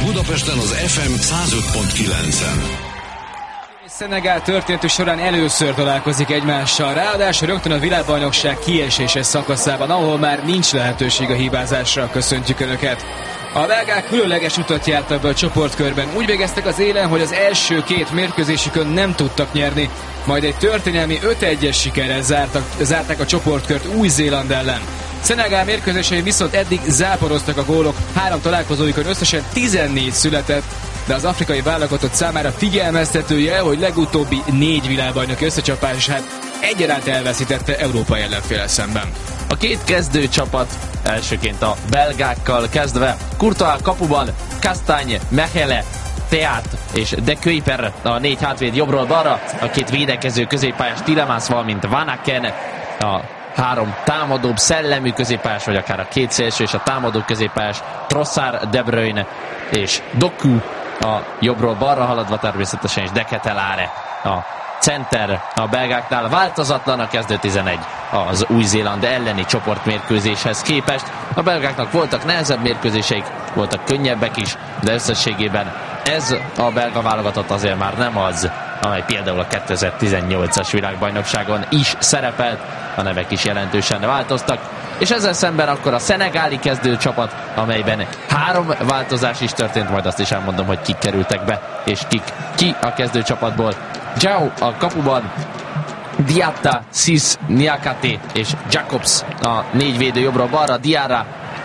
Budapesten az FM 105.9-en. Szenegál történetük során először találkozik egymással, ráadásul rögtön a világbajnokság kieséses szakaszában, ahol már nincs lehetőség a hibázásra. Köszöntjük Önöket! A belgák különleges utat jártak be a csoportkörben. Úgy végeztek az élen, hogy az első két mérkőzésükön nem tudtak nyerni, majd egy történelmi 5-1-es sikerrel zárták a csoportkört Új-Zéland ellen. Szenegál mérkőzései viszont eddig záporoztak a gólok, 3 találkozóikon összesen 14 született, de az afrikai válogatott számára figyelmeztetője, hogy legutóbbi 4 világbajnoki összecsapás egyaránt elveszítette Európa ellenféllel szemben. A két kezdő csapat elsőként a belgákkal kezdve Courtois kapuban, Castagne, Mechele, Teat és De Kuyper a 4 hátvéd jobbról balra, a két védekező középpályás Tielemans, valamint Van Aken, a 3 támadóbb szellemű középpályás, vagy akár a 2 szélső és a támadó középpályás Trossard, De Bruyne és Doku, a jobbról balra haladva természetesen, és De Ketelaere a center a belgáknál. Változatlan a kezdő 11 az Új-Zéland elleni csoportmérkőzéshez képest. A belgáknak voltak nehezebb mérkőzéseik, voltak könnyebbek is, de összességében ez a belga válogatott azért már nem az, amely például a 2018-as világbajnokságon is szerepelt. A nevek is jelentősen változtak, és ezzel szemben akkor a szenegáli kezdőcsapat, amelyben 3 változás is történt, majd azt is elmondom, hogy kik kerültek be, és ki a kezdőcsapatból. Zhao a kapuban, Diatta, Sis, Niakate és Jacobs a 4 védő jobbra balra, Diarra,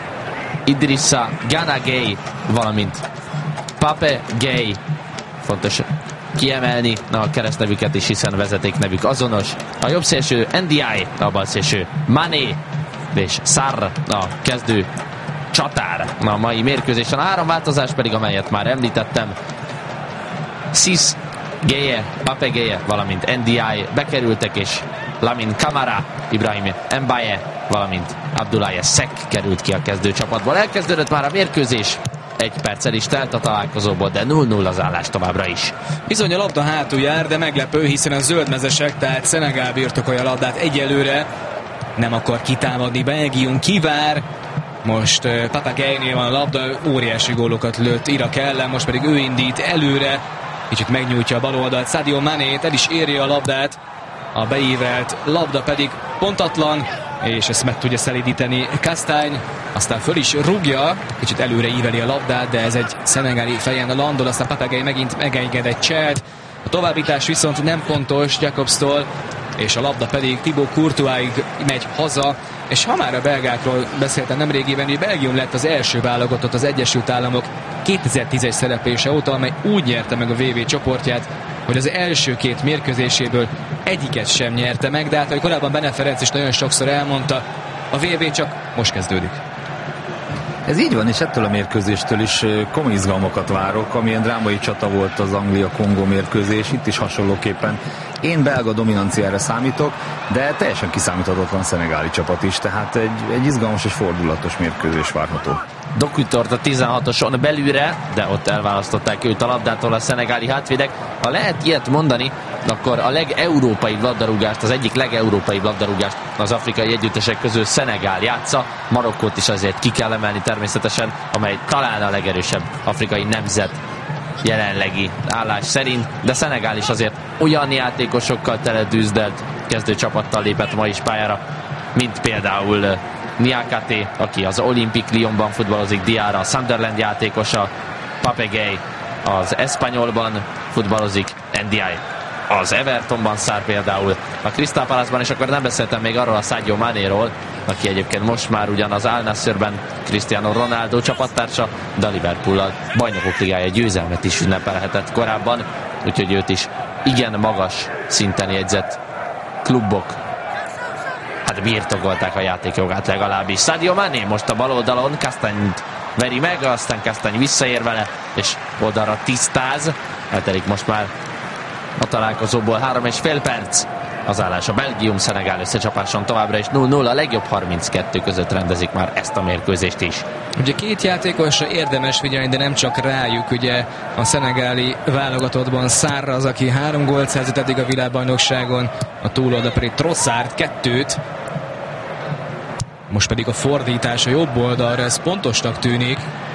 Idrissa Gana Gueye, valamint Pape Gueye. Fontos kiemelni a keresztnevüket is, hiszen vezetéknevük azonos. A jobb szélső Ndiaye, a bal szélső Mané és Sarr a kezdő csatár a mai mérkőzésen. A 3 változás pedig, amelyet már említettem, Sis, Gueye, Pape Gueye, valamint Ndiaye bekerültek, és Lamine Camara, Ibrahim Mbaye, valamint Abdoulaye Seck került ki a kezdőcsapatból. Elkezdődött már a mérkőzés, 1 perccel is telt a találkozóból, de 0-0 az állás továbbra is. Bizony a labda hátul jár, de meglepő, hiszen a zöldmezesek, tehát Szenegál birtokolja a labdát egyelőre, nem akar kitámadni, Belgium kivár. Most Pape Gueye-nél van a labda, óriási gólokat lőtt Irak ellen, most pedig ő indít előre, kicsit megnyújtja a bal oldalt, Sadio Manét, el is éri a labdát, a beívelt labda pedig pontatlan, és ezt meg tudja szelídíteni Castagne, aztán föl is rúgja, kicsit előre íveli a labdát, de ez egy szenegáli fejen landol, aztán Pape Gueye megint megenged egy cselt, a továbbítás viszont nem pontos Jacobstól, és a labda pedig Thibaut Courtoisig megy haza, és ha már a belgákról beszéltem nemrégiben, hogy Belgium lett az első válogatott az Egyesült Államok 2010-es szereplése óta, amely úgy nyerte meg a VB csoportját, hogy az első 2 mérkőzéséből egyiket sem nyerte meg, de hát ahogy korábban Bene Ferenc is nagyon sokszor elmondta, a VB csak most kezdődik. Ez így van, és ettől a mérkőzéstől is komoly izgalmakat várok, amilyen drámai csata volt az Anglia-Kongó mérkőzés, itt is hasonlóképpen. Én belga dominanciára számítok, de teljesen kiszámíthatatlan szenegáli csapat is, tehát egy izgalmas és fordulatos mérkőzés várható. Doku tart a 16-oson belülre, de ott elválasztották őt a labdától a szenegáli hátvédek. Ha lehet ilyet mondani, akkor a legeurópaibb labdarúgást, az egyik legeurópaibb labdarúgást az afrikai együttesek közül Szenegál játsza. Marokkót is azért ki kell emelni természetesen, amely talán a legerősebb afrikai nemzet jelenlegi állás szerint, de Szenegál is azért olyan játékosokkal teledűzdelt kezdőcsapattal lépett ma is pályára, mint például Niakate, aki az Olympique Lyonban futballozik, Diarra a Sunderland játékosa, Pape Gueye az Espanyolban futballozik, Ndiaye az Evertonban szár például a Crystal Palace-ban, és akkor nem beszéltem még arról a Sadio Manéról, aki egyébként most már ugyan az Al Nassrben Cristiano Ronaldo csapattársa, de a Liverpool-al Bajnokok Ligája győzelmet is ünnepelhetett korábban, úgyhogy őt is igen magas szinten jegyzett klubok birtokolták a játékjogát legalábbis. Sadio Mané most a bal oldalon, Castagne-t veri meg, aztán Castagne visszaér vele, és oldalra tisztáz. Eltelik most már a találkozóból 3,5 perc. Az állás a Belgium-Szenegál összecsapáson továbbra is 0-0, a legjobb 32 között rendezik már ezt a mérkőzést is. Ugye 2 játékosra érdemes figyelni, de nem csak rájuk, ugye a szenegáli válogatottban Sarr az, aki 3 gólt szerzett eddig a világbajnokságon, a túloldal pedig Trossard 2-t, most pedig a fordítás a jobb oldalra, ez pontosnak tűnik,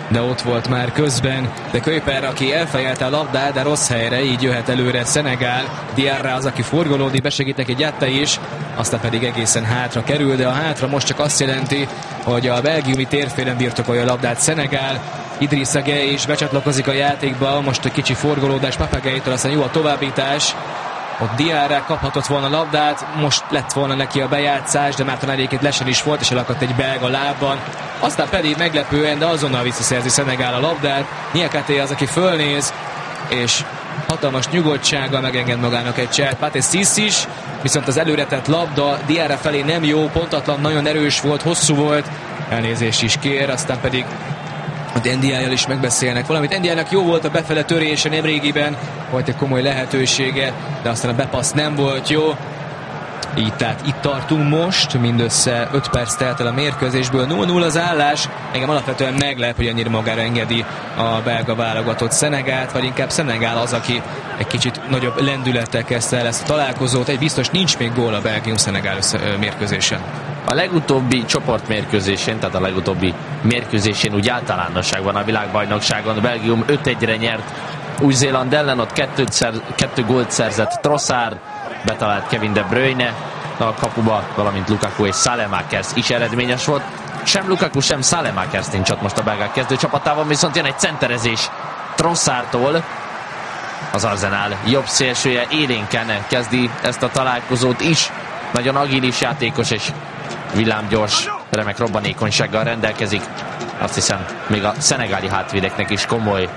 de ott volt már közben. De Kuiper, aki elfejelte a labdát, de rossz helyre, így jöhet előre Szenegál. Diarra az, aki forgolódik, besegít neki Gyatta is, aztán pedig egészen hátra kerül, de a hátra most csak azt jelenti, hogy a belgiumi térfélen birtokolja a labdát Szenegál. Idrissa Gueye is becsatlakozik a játékba, most egy kicsi forgolódás Papa Gueye-től, aztán jó a továbbítás. Ott Diarra kaphatott volna labdát, most lett volna neki a bejátszás, de már talán egyébként lesen is volt, és elakadt egy belga lábban. Aztán pedig meglepően, de azonnal visszaszerzi Szenegál a labdát. Niakhaté az, aki fölnéz, és hatalmas nyugodtsággal megenged magának egy cselt. Pathé Ciss is, viszont az előretett labda Diarra felé nem jó, pontatlan, nagyon erős volt, hosszú volt, elnézést is kér, aztán pedig a Ndiaye-jal is megbeszélnek valamit. Ndiaye-nak jó volt a befele törése nemrégiben, volt egy komoly lehetősége, de aztán a bepassz nem volt jó. Így tehát itt tartunk most, mindössze 5 perc telt el a mérkőzésből, 0-0 az állás. Engem alapvetően meglep, hogy annyira magára engedi a belga válogatott Szenegált, vagy inkább Szenegál az, aki egy kicsit nagyobb lendülettel kezdte el ezt a találkozót. Egy biztos nincs még gól a Belgium-Szenegál mérkőzésen. A legutóbbi csoportmérkőzésén, tehát a legutóbbi mérkőzésén úgy általánosságban a világbajnokságon Belgium 5-1-re nyert Új-Zéland ellen, ott 2 gólt szerzett Trossard, betalált Kevin De Bruyne a kapuba, valamint Lukaku és Saelemaekers is eredményes volt. Sem Lukaku, sem Saelemaekers nincs ott most a belgák kezdőcsapatában, viszont jön egy centerezés Trossardtól. Az Arsenal jobb szélsője élénken kezdi ezt a találkozót is. Nagyon agilis játékos és villámgyors, remek robbanékonysággal rendelkezik. Azt hiszem, még a szenegáli hátvédeknek is komoly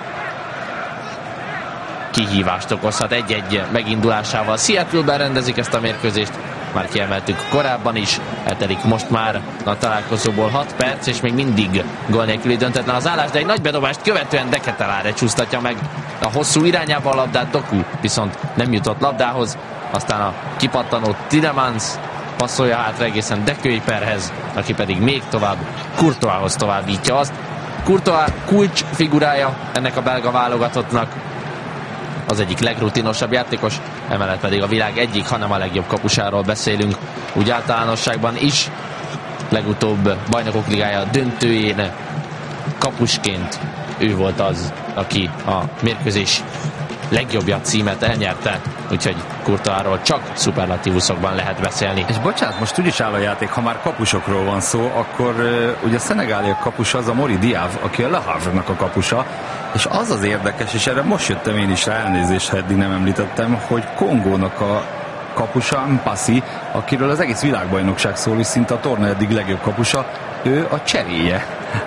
kihívást okozhat 1-1 megindulásával. Seattle-ben rendezik ezt a mérkőzést, már kiemeltük korábban is, eltelik most már a találkozóból 6 perc, és még mindig gól nélküli döntetlen az állás, de egy nagy bedobást követően De Ketelaere csúsztatja meg a hosszú irányába a labdát, Doku viszont nem jutott labdához, aztán a kipattanó Tielemans passzolja hátra egészen De Kuiperhez, aki pedig még tovább Courtoishoz továbbítja azt. Courtois kulcs figurája ennek a belga válogatottnak, az egyik legrutinosabb játékos, emellett pedig a világ egyik, hanem a legjobb kapusáról beszélünk, úgy általánosságban is. Legutóbb Bajnokok Ligája döntőjén kapusként ő volt az, aki a mérkőzés legjobbja címet elnyerte, úgyhogy Courtoisról csak szuperlatívuszokban lehet beszélni. És bocsánat, most úgy is áll a játék, ha már kapusokról van szó, akkor ugye a szenegáliak kapusa az a Mori Diaw, aki a Le Havre-nak a kapusa, és az az érdekes, és erre most jöttem én is rá, elnézést, ha eddig nem említettem, hogy Kongónak a kapusa, Mpassi, akiről az egész világbajnokság szól, és szinte a torna eddig legjobb kapusa, ő a cseréje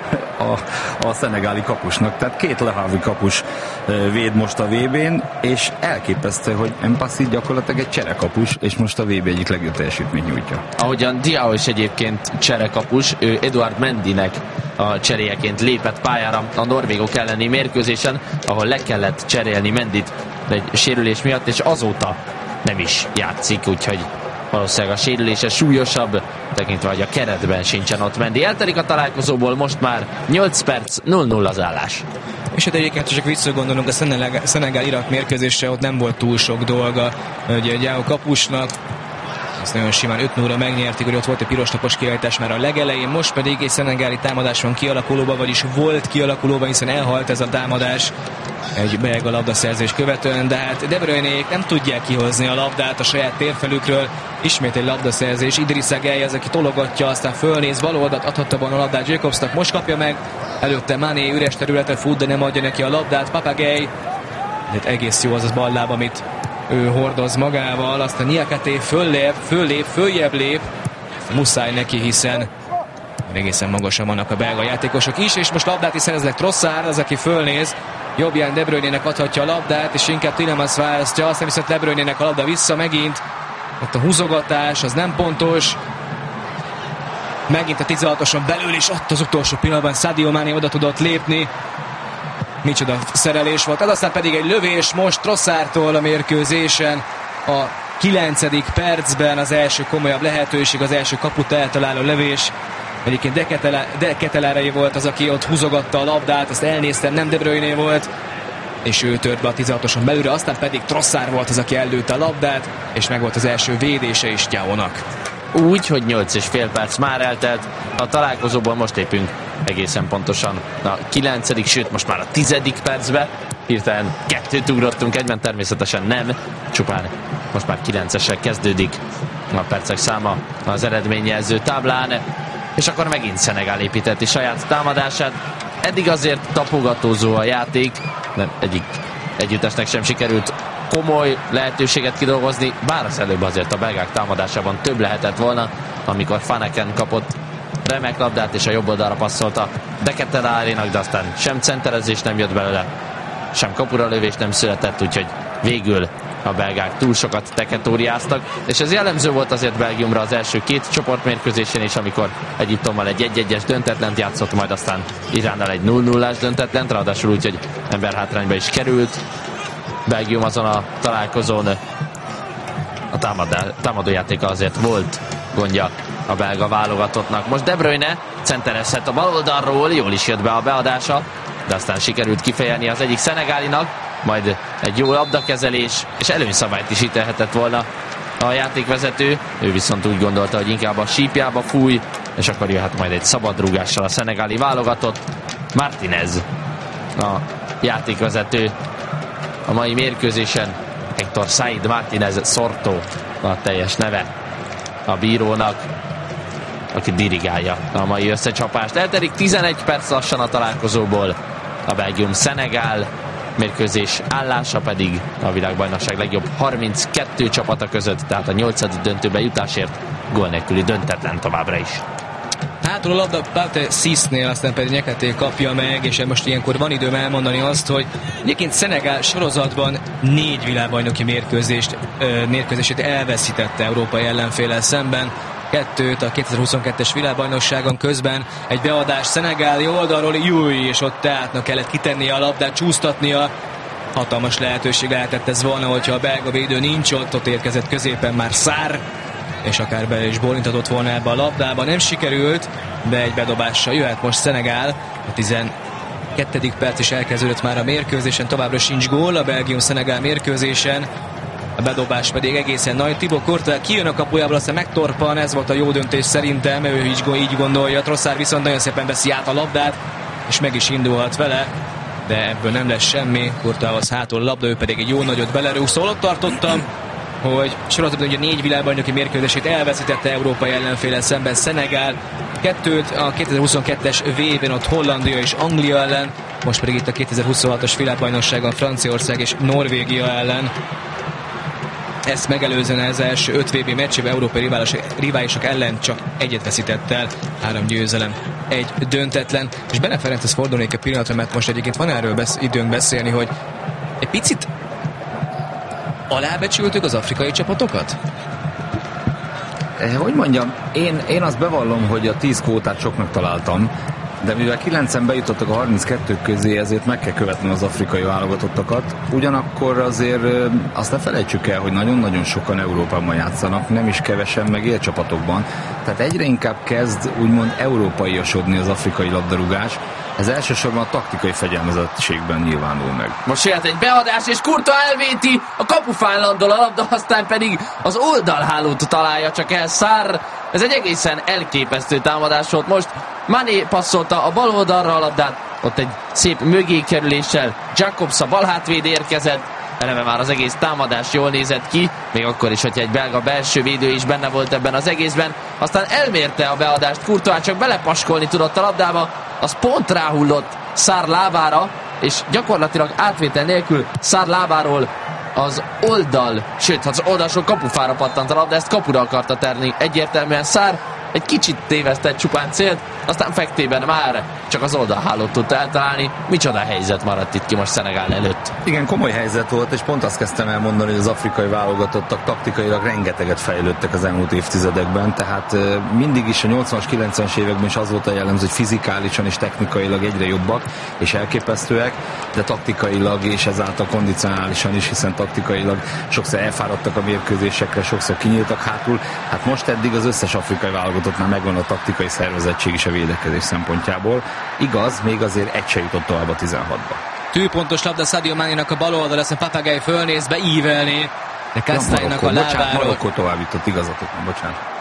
a szenegáli kapusnak. Tehát 2 Le Havre kapus véd most a VB-n, és elképesztő, hogy Mpassi gyakorlatilag egy cserekapus, és most a VB egyik legjobb teljesítményt nyújtja. Ahogyan Diaw is egyébként cserekapus, ő Eduard Mendynek a cseréjeként lépett pályára a norvégok elleni mérkőzésen, ahol le kellett cserélni Mendyt egy sérülés miatt, és azóta nem is játszik, úgyhogy valószínűleg a sérülése súlyosabb, tekintve, hogy a keretben sincsen ott Mendy. Eltelik a találkozóból most már 8 perc, 0-0 az állás. És hát egyébként csak visszagondolunk a Szenegál-Irak mérkőzésre, ott nem volt túl sok dolga ugye Diaw kapusnak. Ezt nagyon simán 5-0-ra megnyerték, hogy ott volt egy pirostapos kiállítás már a legelején, most pedig egy szenegáli támadás van kialakulóban, vagyis volt kialakulóban, hiszen elhalt ez a támadás egy belga labdaszerzés követően, de hát De Bruynék nem tudják kihozni a labdát a saját térfelükről. Ismét egy labdaszerzés, Idrissa Gueye az, aki tologatja, aztán fölnéz, baloldat adhatta volna a labdát Jacobsnak, most kapja meg, előtte Mané üres területre fut, de nem adja neki a labdát, Papa Gueye, hát egész jó az balláb, amit ő hordoz magával, aztán Niakhaté följebb lép, muszáj neki, hiszen egészen magasan vannak a belga játékosok is, és most labdát is szereznek Trossard, az, aki fölnéz, jobbján De Bruynének adhatja a labdát, és inkább Tielemans választja, aztán viszont De Bruynének a labda vissza megint, ott a húzogatás, az nem pontos, megint a 16-oson belül, és ott az utolsó pillanatban Sadio Mané oda tudott lépni, micsoda szerelés volt, ez aztán pedig egy lövés most Trossardtól a mérkőzésen, a 9. percben az első komolyabb lehetőség, az első kaput eltaláló lövés. Egyébként De Ketelaere volt az, aki ott húzogatta a labdát, azt elnéztem, nem De Bruyne volt, és ő tört be a 16-oson belülre, aztán pedig Trossard volt az, aki ellőtte a labdát, és meg volt az első védése is Diawnak. úgy, hogy 8,5 perc már eltelt. A találkozóból most lépünk egészen pontosan a 9., sőt most már a 10. percbe. Hirtelen 2-t ugrottunk egyben, természetesen nem, csupán most már 9-essel kezdődik a percek száma az eredményjelző táblán, és akkor megint Szenegál építeti saját támadását. Eddig azért tapogatózó a játék, de egyik együttesnek sem sikerült komoly lehetőséget kidolgozni, bár az előbb azért a belgák támadásában több lehetett volna, amikor Faneken kapott remek labdát, és a jobb oldalra passzolta De Ketelaere-nak, de aztán sem centerezés nem jött belőle, sem kapura lövés nem született, úgyhogy végül a belgák túl sokat teketóriáztak, és ez jellemző volt azért Belgiumra az első 2 csoportmérkőzésen is, amikor Egyiptommal egy 1-1-es döntetlent játszott, majd aztán Iránnal egy 0-0-ás döntetlent, ráadásul úgy, hogy emberhátrányba is került. Belgium azon a találkozón a támadójátéka azért volt gondja a belga válogatottnak. Most De Bruyne centerezhet a bal oldalról, jól is jött be a beadása, de aztán sikerült kifejelni az egyik szenegálinak, majd egy jó labdakezelés, és előnyszabályt is ítélhetett volna a játékvezető. Ő viszont úgy gondolta, hogy inkább a sípjába fúj, és akkor jöhet majd egy szabadrúgással a szenegáli válogatott. Martinez a játékvezető a mai mérkőzésen. Héctor Said Martínez Sorto a teljes neve a bírónak, aki dirigálja a mai összecsapást. Eltelik 11 perc lassan a találkozóból. A Belgium-Szenegál mérkőzés állása pedig a világbajnokság legjobb 32 csapata között, tehát a 8. döntőbe jutásért gól nélküli döntetlen továbbra is. Hátul a labda Pate Cisnél, aztán pedig Nyeketé kapja meg, és most ilyenkor van időm elmondani azt, hogy egyébként Szenegál sorozatban 4 világbajnoki mérkőzését elveszítette európai ellenféllel szemben. 2-t a 2022-es világbajnokságon, közben egy beadás szenegáli oldalról, és ott Teátnak kellett kitennie a labdát, csúsztatnia. Hatalmas lehetőség lehetett ez volna, hogyha a belga védő nincs ott érkezett középen már Sarr, és akár be is bólintatott volna ebbe a labdába. Nem sikerült, de egy bedobással jöhet most Szenegál. A 12. perc is elkezdődött már a mérkőzésen, továbbra sincs gól a Belgium-Szenegál mérkőzésen. A bedobás pedig egészen nagy. Thibaut Courtois kijön a kapujából, aztán megtorpan, ez volt a jó döntés szerintem, ő így gondolja. Trossard viszont nagyon szépen veszi át a labdát, és meg is indulhat vele, de ebből nem lesz semmi. Courtoishoz hátul a labda, ő pedig egy jó nagyot belerúg. Szóval ott tartottam, hogy sorozatban ugye 4 világbajnoki mérkőzését elveszítette európai ellenféllel szemben Szenegál. 2-t a 2022-es VB-ben ott Hollandia és Anglia ellen, most pedig itt a 2026-os világbajnokságon Franciaország és Norvégia ellen. Ezt megelőzően az első 5 VB meccsében európai riválisok ellen csak egyet veszített el, 3 győzelem, 1 döntetlen. És Bene Ferenchez fordulnék egy pillanatra, mert most egyébként van erről időnk beszélni, hogy egy picit alábecsültük az afrikai csapatokat? Hogy mondjam, én azt bevallom, hogy a 10 kvótát soknak találtam, de mivel 9-en bejutottak a 32 közé, ezért meg kell követni az afrikai válogatottakat. Ugyanakkor azért azt ne felejtsük el, hogy nagyon-nagyon sokan Európában játszanak, nem is kevesen, meg élcsapatokban. Tehát egyre inkább kezd úgymond európaiasodni az afrikai labdarúgás. Ez elsősorban a taktikai fegyelmezettségben nyilvánul meg. Most jöhet egy beadás, és Courtois elvéti, a kapufán landol a labda, aztán pedig az oldalhálót találja csak el Sarr. Ez egy egészen elképesztő támadás volt. Most Mané passzolta a bal oldalra a labdát, ott egy szép mögékerüléssel Jacobs a balhátvéd érkezett, eleve már az egész támadás jól nézett ki, még akkor is, hogyha egy belga belső védő is benne volt ebben az egészben. Aztán elmérte a beadást Courtois, csak belepaskolni tudott a labdába, az pont ráhullott Sarr lábára, és gyakorlatilag átvétel nélkül Sarr lábáról az oldal, sőt, az oldalsó kapufára pattant a labda, ezt kapura akarta terni egyértelműen Sarr, egy kicsit tévesztett csupán célt, aztán fektében már csak az oldalhálót tudta eltalálni. Micsoda helyzet maradt itt ki most Szenegál előtt. Igen, komoly helyzet volt, és pont azt kezdtem elmondani, hogy az afrikai válogatottak taktikailag rengeteget fejlődtek az elmúlt évtizedekben, tehát mindig is a 80-as, 90-es években is az volt a jellemző, hogy fizikálisan és technikailag egyre jobbak és elképesztőek, de taktikailag és ezáltal kondicionálisan is, hiszen taktikailag sokszor elfáradtak a mérkőzésekre, sokszor kinyíltak hátul. Hát most eddig az összes afrikai válogatottnál megvan a taktikai szervezettség is a védekezés szempontjából. Igaz, még azért egy se jutott tovább a 16-ba. Tűpontos labda Sadio Manénak a bal oldal, aztán Papagei fölnéz be ívelni, de Kastánynak a lábáról. Marokkó tovább jutott, igazatok van, bocsánat.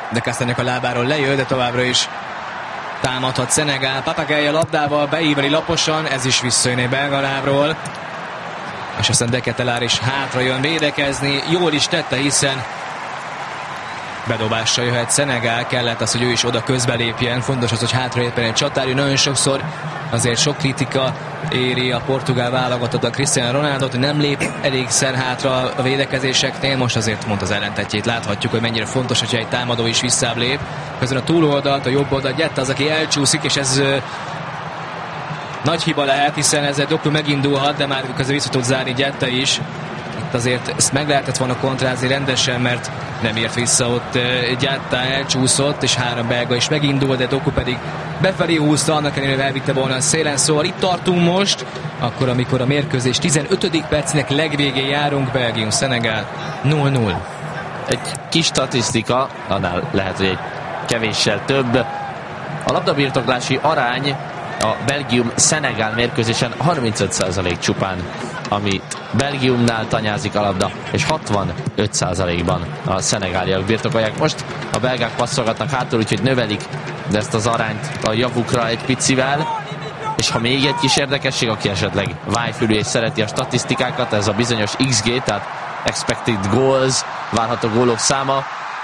de Castagne a lábáról lejött, de továbbra is támadhat Szenegál. Papagei labdával beíveli laposan, ez is visszajön egy belga lábról. És aztán De Ketelaere is hátra jön védekezni. Jól is tette, hiszen bedobással jöhet Szenegál, kellett az, hogy ő is oda közbelépjen. Fontos az, hogy hátralépjen egy csatár. Nagyon sokszor azért sok kritika éri a portugál válogatottat Cristiano Ronaldot, hogy nem lép elégszer hátra a védekezéseknél. Most azért mondta az ellentetjét. Láthatjuk, hogy mennyire fontos, hogyha egy támadó is visszább lép. Közben a túloldalt, a jobb oldalt Jetta az, aki elcsúszik, és ez nagy hiba lehet, hiszen ezzel Doku megindulhat, de már közben vissza tud zárni Jetta is. Itt azért ezt meg lehetett volna kontrázni rendesen, mert nem ért vissza ott Jetta, elcsúszott, és 3 belga is megindul, de Doku pedig befelé húzta, annak ellenére elvitte volna a szélen. Szóval itt tartunk most, akkor amikor a mérkőzés 15. percnek legvégén járunk, Belgium-Szenegál 0-0. Egy kis statisztika, annál lehet, hogy egy kevéssel több. A labdabirtoklási arány a Belgium-Szenegál mérkőzésen 35% csupán, ami Belgiumnál tanyázik a labda, és 65%-ban a szenegáliak birtokolják. Most a belgák passzolgatnak hátul, úgyhogy növelik ezt az arányt a javukra egy picivel. És ha még egy kis érdekesség, aki esetleg vájfülű és szereti a statisztikákat, ez a bizonyos XG, tehát Expected Goals, várható gólok száma.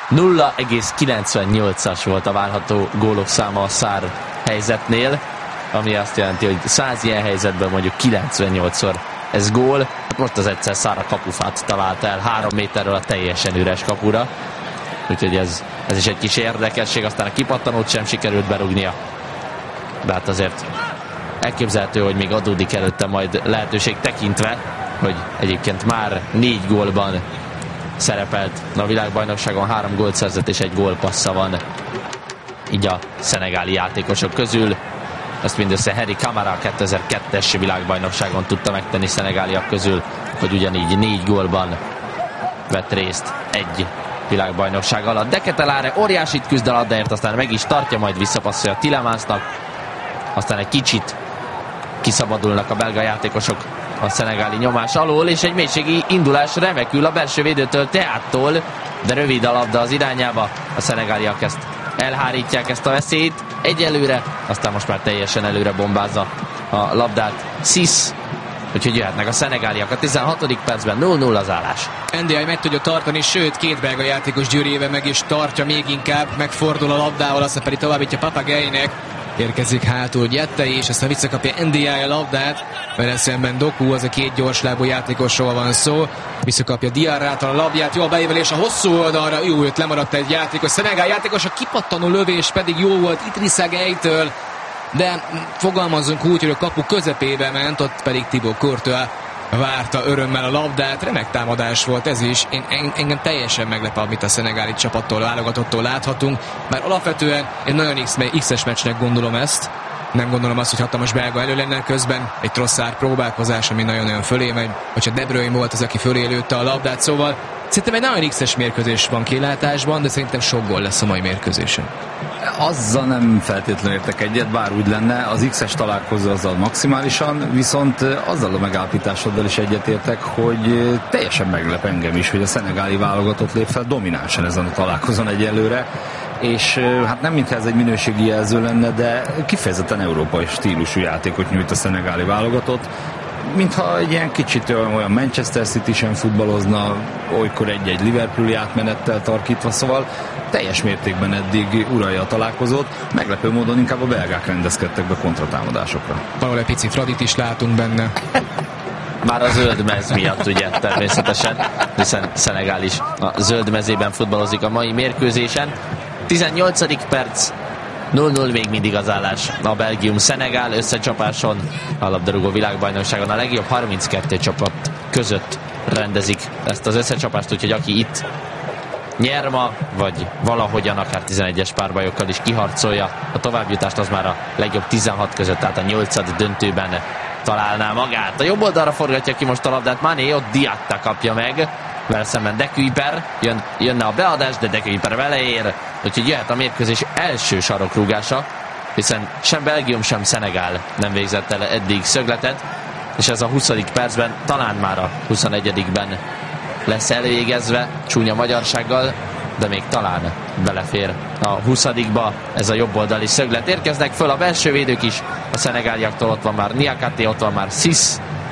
0,98-as volt a várható gólok száma a szár helyzetnél, ami azt jelenti, hogy 100 ilyen helyzetben mondjuk 98-szor ez gól. Most az egyszer Szár a kapufát találta el 3 méterről a teljesen üres kapura. Úgyhogy ez is egy kis érdekesség. Aztán a kipattanót sem sikerült berúgnia. De hát azért elképzelhető, hogy még adódik előtte majd lehetőség tekintve, hogy egyébként már 4 gólban szerepelt a világbajnokságon, 3 gólt szerzett és 1 gólpassza van így a szenegáli játékosok közül. Ezt mindössze Henry Camara a 2002-es világbajnokságon tudta megtenni szenegáliak közül, hogy ugyanígy 4 gólban vett részt egy világbajnokság alatt. De Ketelaere óriásit küzd a labdáért, aztán meg is tartja, majd visszapasszolja Tillemansnak. Aztán egy kicsit kiszabadulnak a belga játékosok a szenegáli nyomás alól, és egy mélységi indulás remekül a belső védőtől, Teattól, de rövid a labda az irányába. A szenegáliak ezt elhárítják, ezt a veszélyt egyelőre, aztán most már teljesen előre bombázza a labdát Sis, úgyhogy jöhetnek a szenegáliak. A 16. percben 0-0 az állás. NDI meg tudja tartani, sőt 2 belga játékos gyűrűjével meg is tartja még inkább, megfordul a labdával, aztán pedig továbbítja Papageinek. Érkezik hátul Jette, és aztán visszakapja NDI a labdát, vele szemben Doku, az a 2 gyorslábú játékosról van szó. Visszakapja Diarrától a labját, jó a beívelés a hosszú oldalra, jó, őt lemaradt egy játékos. Szenegál játékos, a kipattanó lövés pedig jó volt Idrissa Gueye-től, de fogalmazunk úgy, hogy a kapu közepébe ment, ott pedig Thibaut Courtois várta örömmel a labdát. Remek támadás volt ez is. Engem teljesen meglep, amit a szenegáli csapattól, válogatottól láthatunk. Már alapvetően egy nagyon X-es meccsnek gondolom ezt. Nem gondolom azt, hogy hatalmas belga elő lenne, közben egy Trossard próbálkozás, ami nagyon-nagyon fölé megy. Vagy De Bruyne volt az, aki fölé lőtte a labdát, szóval szerintem egy nagyon X-es mérkőzés van kilátásban, de szerintem sok gól lesz a mai mérkőzésen. Azzal nem feltétlenül értek egyet, bár úgy lenne, az X-es találkozó azzal maximálisan, viszont azzal a megállapításoddal is egyetértek, hogy teljesen meglep engem is, hogy a szenegáli válogatott lép fel dominánsan ezen a találkozón egyelőre, és hát nem mintha ez egy minőségi jelző lenne, de kifejezetten európai stílusú játékot nyújt a szenegáli válogatott, mintha egy ilyen kicsit olyan Manchester City sem futballozna, olykor egy Liverpooli átmenettel tarkítva, szóval teljes mértékben eddig uralja a találkozót, meglepő módon inkább a belgák rendezkedtek be kontratámadásokra. Valahol egy pici Fradit is látunk benne. Már a zöld mez miatt ugye természetesen, hiszen Szenegál is a zöld mezében futballozik a mai mérkőzésen. 18. perc, 0-0 még mindig az állás. A Belgium-Szenegál összecsapáson, a labdarúgó világbajnokságon a legjobb 32 csapat között rendezik ezt az összecsapást, úgyhogy aki itt nyer ma, vagy valahogyan akár 11-es párbajokkal is kiharcolja a továbbjutást, az már a legjobb 16 között, tehát a 8. döntőben találná magát. A jobb oldalra forgatja ki most a labdát Mané, ott Diatta kapja meg, vele szemben De Kuyper, jönne a beadás, de De Kuyper vele ér, úgyhogy jöhet a mérkőzés első sarokrúgása, hiszen sem Belgium, sem Szenegál nem végzett el eddig szögletet, és ez a 20. percben, talán már a 21-ben lesz elvégezve, csúnya magyarsággal, de még talán belefér a 20-ba ez a jobboldali szöglet. Érkeznek föl a belső védők is, a szenegáliaktól ott van már Niakhaté, ott van már Sis,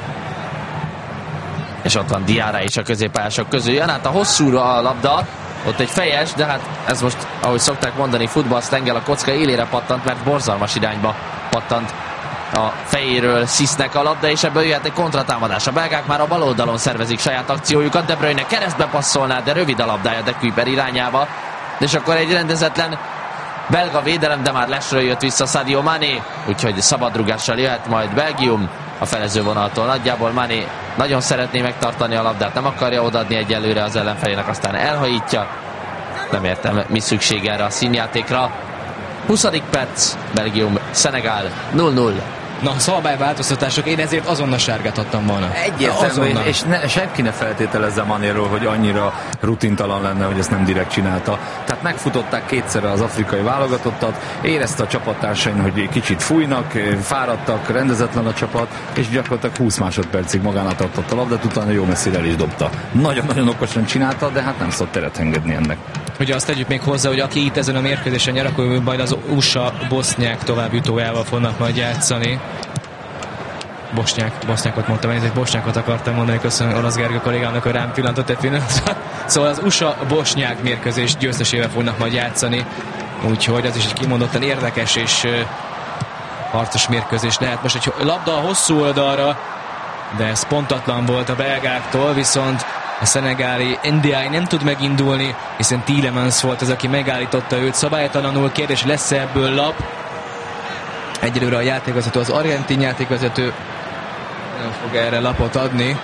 és ott van Diarra is a középpályások közül. Jön át a hosszúra a labda, ott egy fejes, de hát ez most, ahogy szokták mondani, futballszlenggel, a kocka élére pattant, mert borzalmas irányba pattant a fejéről Sisnek a labda, és ebből jöhet egy kontratámadás. A belgák már a bal oldalon szervezik saját akciójukat, De Bruyne keresztbe passzolná, de rövid a labdája De Kuyper irányába, és akkor egy rendezetlen belga védelem, de már lesről jött vissza Sadio Mané, úgyhogy szabadrugással jöhet majd Belgium a felező vonaltól. Nagyjából Mané nagyon szeretné megtartani a labdát, nem akarja odaadni egyelőre az ellenfelének, aztán elhajítja. Nem értem, mi szükség erre a színjátékra. 20. perc, Belgium, Szenegál 0-0. Na, szabályváltoztatások, én ezért azonnal sárgát adtam volna. Egyértelmű, és senki ne feltételezze Manéről, hogy annyira rutintalan lenne, hogy ezt nem direkt csinálta. Tehát megfutották kétszer az afrikai válogatottat, érezte a csapattársain, hogy kicsit fújnak, fáradtak, rendezetlen a csapat, és gyakorlatilag 20 másodpercig magánál tartott a labdát, utána jó messzire el is dobta. Nagyon-nagyon okosan csinálta, de hát nem szabad teret engedni ennek. Ugye azt tegyük még hozzá, hogy aki itt ezen a mérkőzésen nyer, akkor majd az USA-bosznyák továbbjutójával fognak majd játszani. Bosnyákot mondtam, én egy bosnyákot akartam mondani, köszönöm Orosz Gergő kollégámnak, hogy rám pillantott egy pillanatra. Szóval az USA-bosnyák mérkőzés győztesével fognak majd játszani, úgyhogy az is egy kimondottan érdekes és harcos mérkőzés lehet. Most egy labda a hosszú oldalra, de ez pontatlan volt a belgáktól, viszont a szenegáli Ndiaye nem tud megindulni, hiszen Tielemans volt az, aki megállította őt szabálytalanul. Kérdés, lesz-e ebből lap? Egyelőre a játékvezető, az argentin játékvezető nem fog erre lapot adni.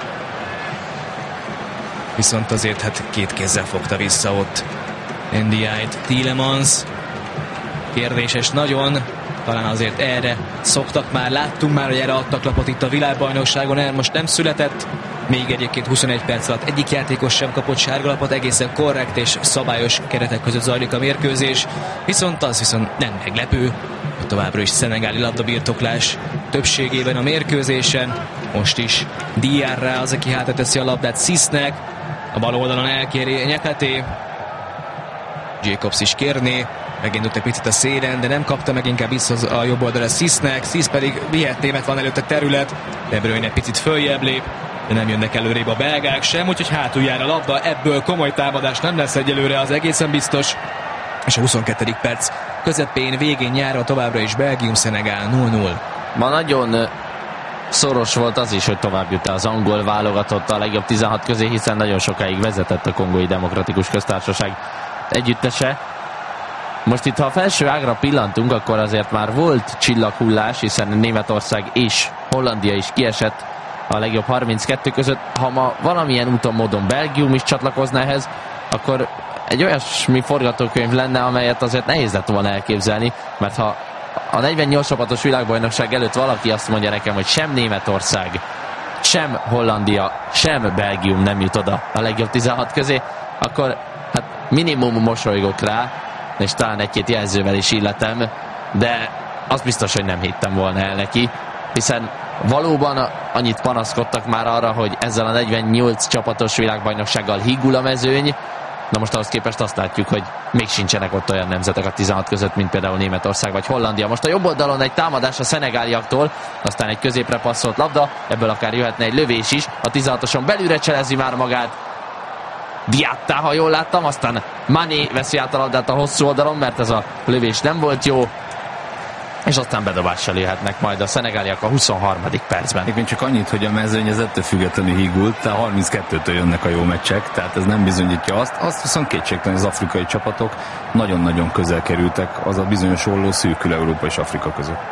Viszont azért hát két kézzel fogta vissza ott Ndiaye-t Tielemans. Kérdéses nagyon. Talán azért erre szoktak már, láttunk már, hogy erre adtak lapot itt a világbajnokságon, el most nem született. Még egyébként 21 perc alatt egyik játékos sem kapott sárgalapot, egészen korrekt és szabályos keretek között zajlik a mérkőzés. Viszont nem meglepő, hogy továbbra is szenegáli labdabirtoklás többségében a mérkőzésen. Most is Diarra az, aki hátrateszi a labdát Sisnek, a bal oldalon elkéri Niakhaté. Jacobs is kérné, megindult egy picit a szélen, de nem kapta meg, inkább vissza a jobb oldalra Sisnek. Sis pedig vihetné, mert van előtte terület, De Bruyne egy picit följebb lép, de nem jönnek előrébb a belgák sem, úgyhogy hátul jár a labda, ebből komoly támadás nem lesz egyelőre, az egészen biztos. És a 22. perc közepén, végén nyárva továbbra is Belgium-Szenegál 0-0. Ma nagyon szoros volt az is, hogy tovább jut az angol válogatott a legjobb 16 közé, hiszen nagyon sokáig vezetett a Kongói Demokratikus Köztársaság együttese. Most itt, ha a felső ágra pillantunk, akkor azért már volt csillaghullás, hiszen Németország és Hollandia is kiesett a legjobb 32 között. Ha ma valamilyen úton, módon Belgium is csatlakozna ehhez, akkor egy olyasmi forgatókönyv lenne, amelyet azért nehéz lett volna elképzelni, mert ha a 48 csapatos világbajnokság előtt valaki azt mondja nekem, hogy sem Németország, sem Hollandia, sem Belgium nem jut oda a legjobb 16 közé, akkor hát minimum mosolygok rá, és talán egy-két jelzővel is illetem, de az biztos, hogy nem hittem volna el neki, hiszen valóban annyit panaszkodtak már arra, hogy ezzel a 48 csapatos világbajnoksággal hígul a mezőny. Na most ahhoz képest azt látjuk, hogy még sincsenek ott olyan nemzetek a 16 között, mint például Németország vagy Hollandia. Most a jobb oldalon egy támadás a szenegáliaktól, aztán egy középre passzolt labda, ebből akár jöhetne egy lövés is. A 16-oson belülre cselezi már magát Diatta, ha jól láttam, aztán Mané veszi át a labdát a hosszú oldalon, mert ez a lövés nem volt jó, és aztán bedobással jöhetnek majd a szenegáliak a 23. percben. Még csak annyit, hogy a mezőny ez ettől függetlenül hígult, tehát 32-től jönnek a jó meccsek, tehát ez nem bizonyítja azt. Azt viszont kétségtelen, az afrikai csapatok nagyon-nagyon közel kerültek az a bizonyos olló szűkül Európa és Afrika között.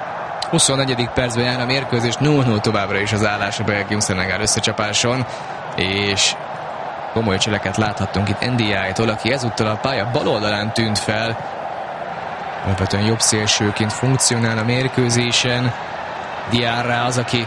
24. percben jár a mérkőzés, 0-0 továbbra is az állás a Belgium-Szenegál összecsapáson, és komoly cseleket láthattunk itt Ndiaye-tól, aki ezúttal a pálya bal oldalán tűnt fel. Alapvetően jobb szélsőként funkcionál a mérkőzésen. Diarra az, aki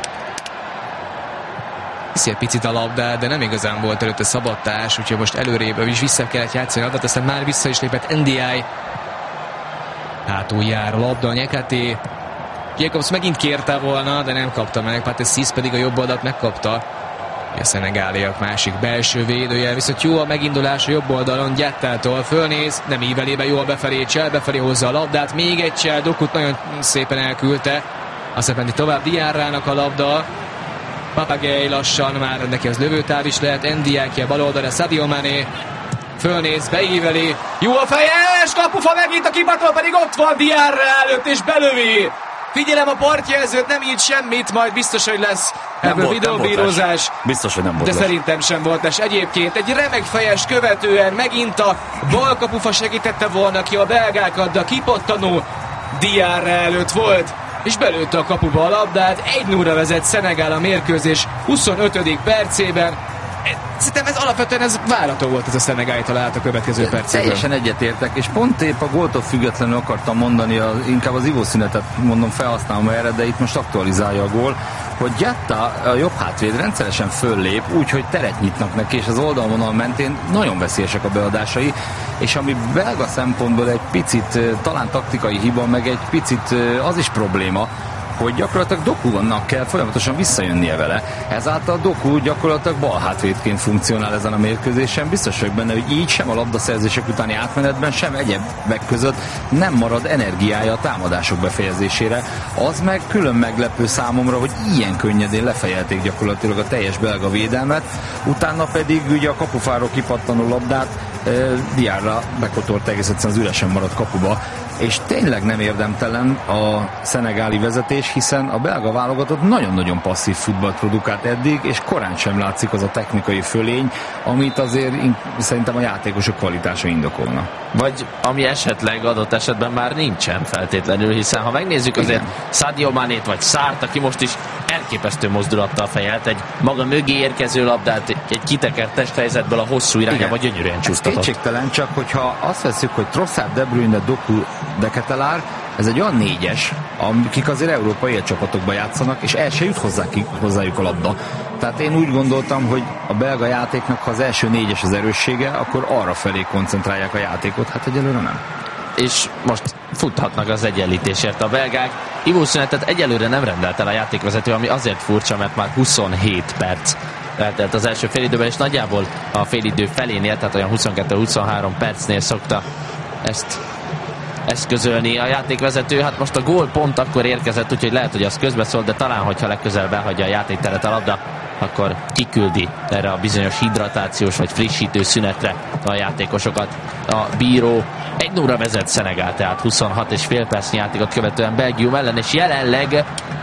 viszi egy picit a labdát, de nem igazán volt előtte szabadtás, úgyhogy most előrébb is vissza kellett játszani a labdát, aztán már vissza is lépett Ndiaye. Hátul jár a labda, Niakhaté. Jacobs megint kérte volna, de nem kapta meg. Sis pedig a jobb oldalt megkapta. A szenegáliak másik belső védője, viszont jó a megindulás a jobb oldalon, Gyattától fölnéz, nem ívelébe, jól befelé csel, befelé hozza a labdát, még egy csel, Dokut nagyon szépen elküldte, aztán pedig tovább Diarrának a labda, Papagei lassan, már neki az lövőtár is lehet, Ndiaye bal oldalra, Sadio Mané fölnéz, beíveli, jó a fejes, kapufa megint, a kipatol pedig ott van Diarra előtt és belövi. Figyelem a partjelzőt, nem írt semmit, majd biztos, hogy lesz ebből videóbírozás. Biztos, hogy nem volt. De szerintem sem volt les. Egyébként egy remek fejes követően megint a bal kapufa segítette volna ki a belgákat, de a kipattanó Diarra előtt volt, és belőtte a kapuba a labdát. 1-0-ra vezet Szenegál a mérkőzés 25. percében. Szerintem ez alapvetően várható volt, ez a szenegáli találat a következő percben. Teljesen egyetértek, és pont épp a góltól függetlenül akartam mondani, inkább az ivószünetet mondom felhasználom erre, de itt most aktualizálja a gól, hogy Gyatta, a jobb hátvéd rendszeresen föllép, úgyhogy teret nyitnak neki, és az oldalvonal mentén nagyon veszélyesek a beadásai, és ami belga szempontból egy picit talán taktikai hiba, meg egy picit az is probléma, hogy gyakorlatilag Dokunak kell folyamatosan visszajönnie vele. Ezáltal Doku gyakorlatilag bal hátvédként funkcionál ezen a mérkőzésen. Biztos vagyok benne, hogy így sem a labdaszerzések utáni átmenetben, sem egyebek között nem marad energiája a támadások befejezésére. Az meg külön meglepő számomra, hogy ilyen könnyedén lefejelték gyakorlatilag a teljes belga védelmet. Utána pedig ugye a kapufáról kipattanó labdát Diarra bekotolt egész egyszerűen az üresen maradt kapuba. És tényleg nem érdemtelen a szenegáli vezetés, hiszen a belga válogatott nagyon-nagyon passzív futballt produkált eddig, és korán sem látszik az a technikai fölény, amit azért szerintem a játékosok kvalitása indokolna. Vagy ami esetleg adott esetben már nincsen feltétlenül, hiszen ha megnézzük azért Sadio Manét vagy Sarrt, aki most is elképesztő mozdulattal fejelt egy maga mögé érkező labdát egy kitekert testhelyzetből a hosszú irányába gyönyörűen csúsztatott. Kétségtelen, csak hogyha azt veszük, hogy Trossard, De Bruyne, Doku, De Ketelaere, ez egy olyan négyes, akik azért európai élcsapatokban játszanak, és el se jut hozzájuk a labda. Tehát én úgy gondoltam, hogy a belga játéknak, ha az első négyes az erőssége, akkor arra felé koncentrálják a játékot, hát egyelőre nem. És most futhatnak az egyenlítésért a belgák. Ivószünetet egyelőre nem rendelt el a játékvezető, ami azért furcsa, mert már 27 perc eltelt az első félidőben, és nagyjából a félidő felénél, tehát olyan 22-23 percnél szokta ezt eszközölni a játékvezető. Hát most a gól pont akkor érkezett, úgyhogy lehet, hogy az közbeszólt, de talán, hogyha legközelebb elhagyja a játékteret a labda, akkor kiküldi erre a bizonyos hidratációs vagy frissítő szünetre a játékosokat. A bíró 1-0-ra vezet Szenegál, tehát 26,5 percnyi játékot követően Belgium ellen, és jelenleg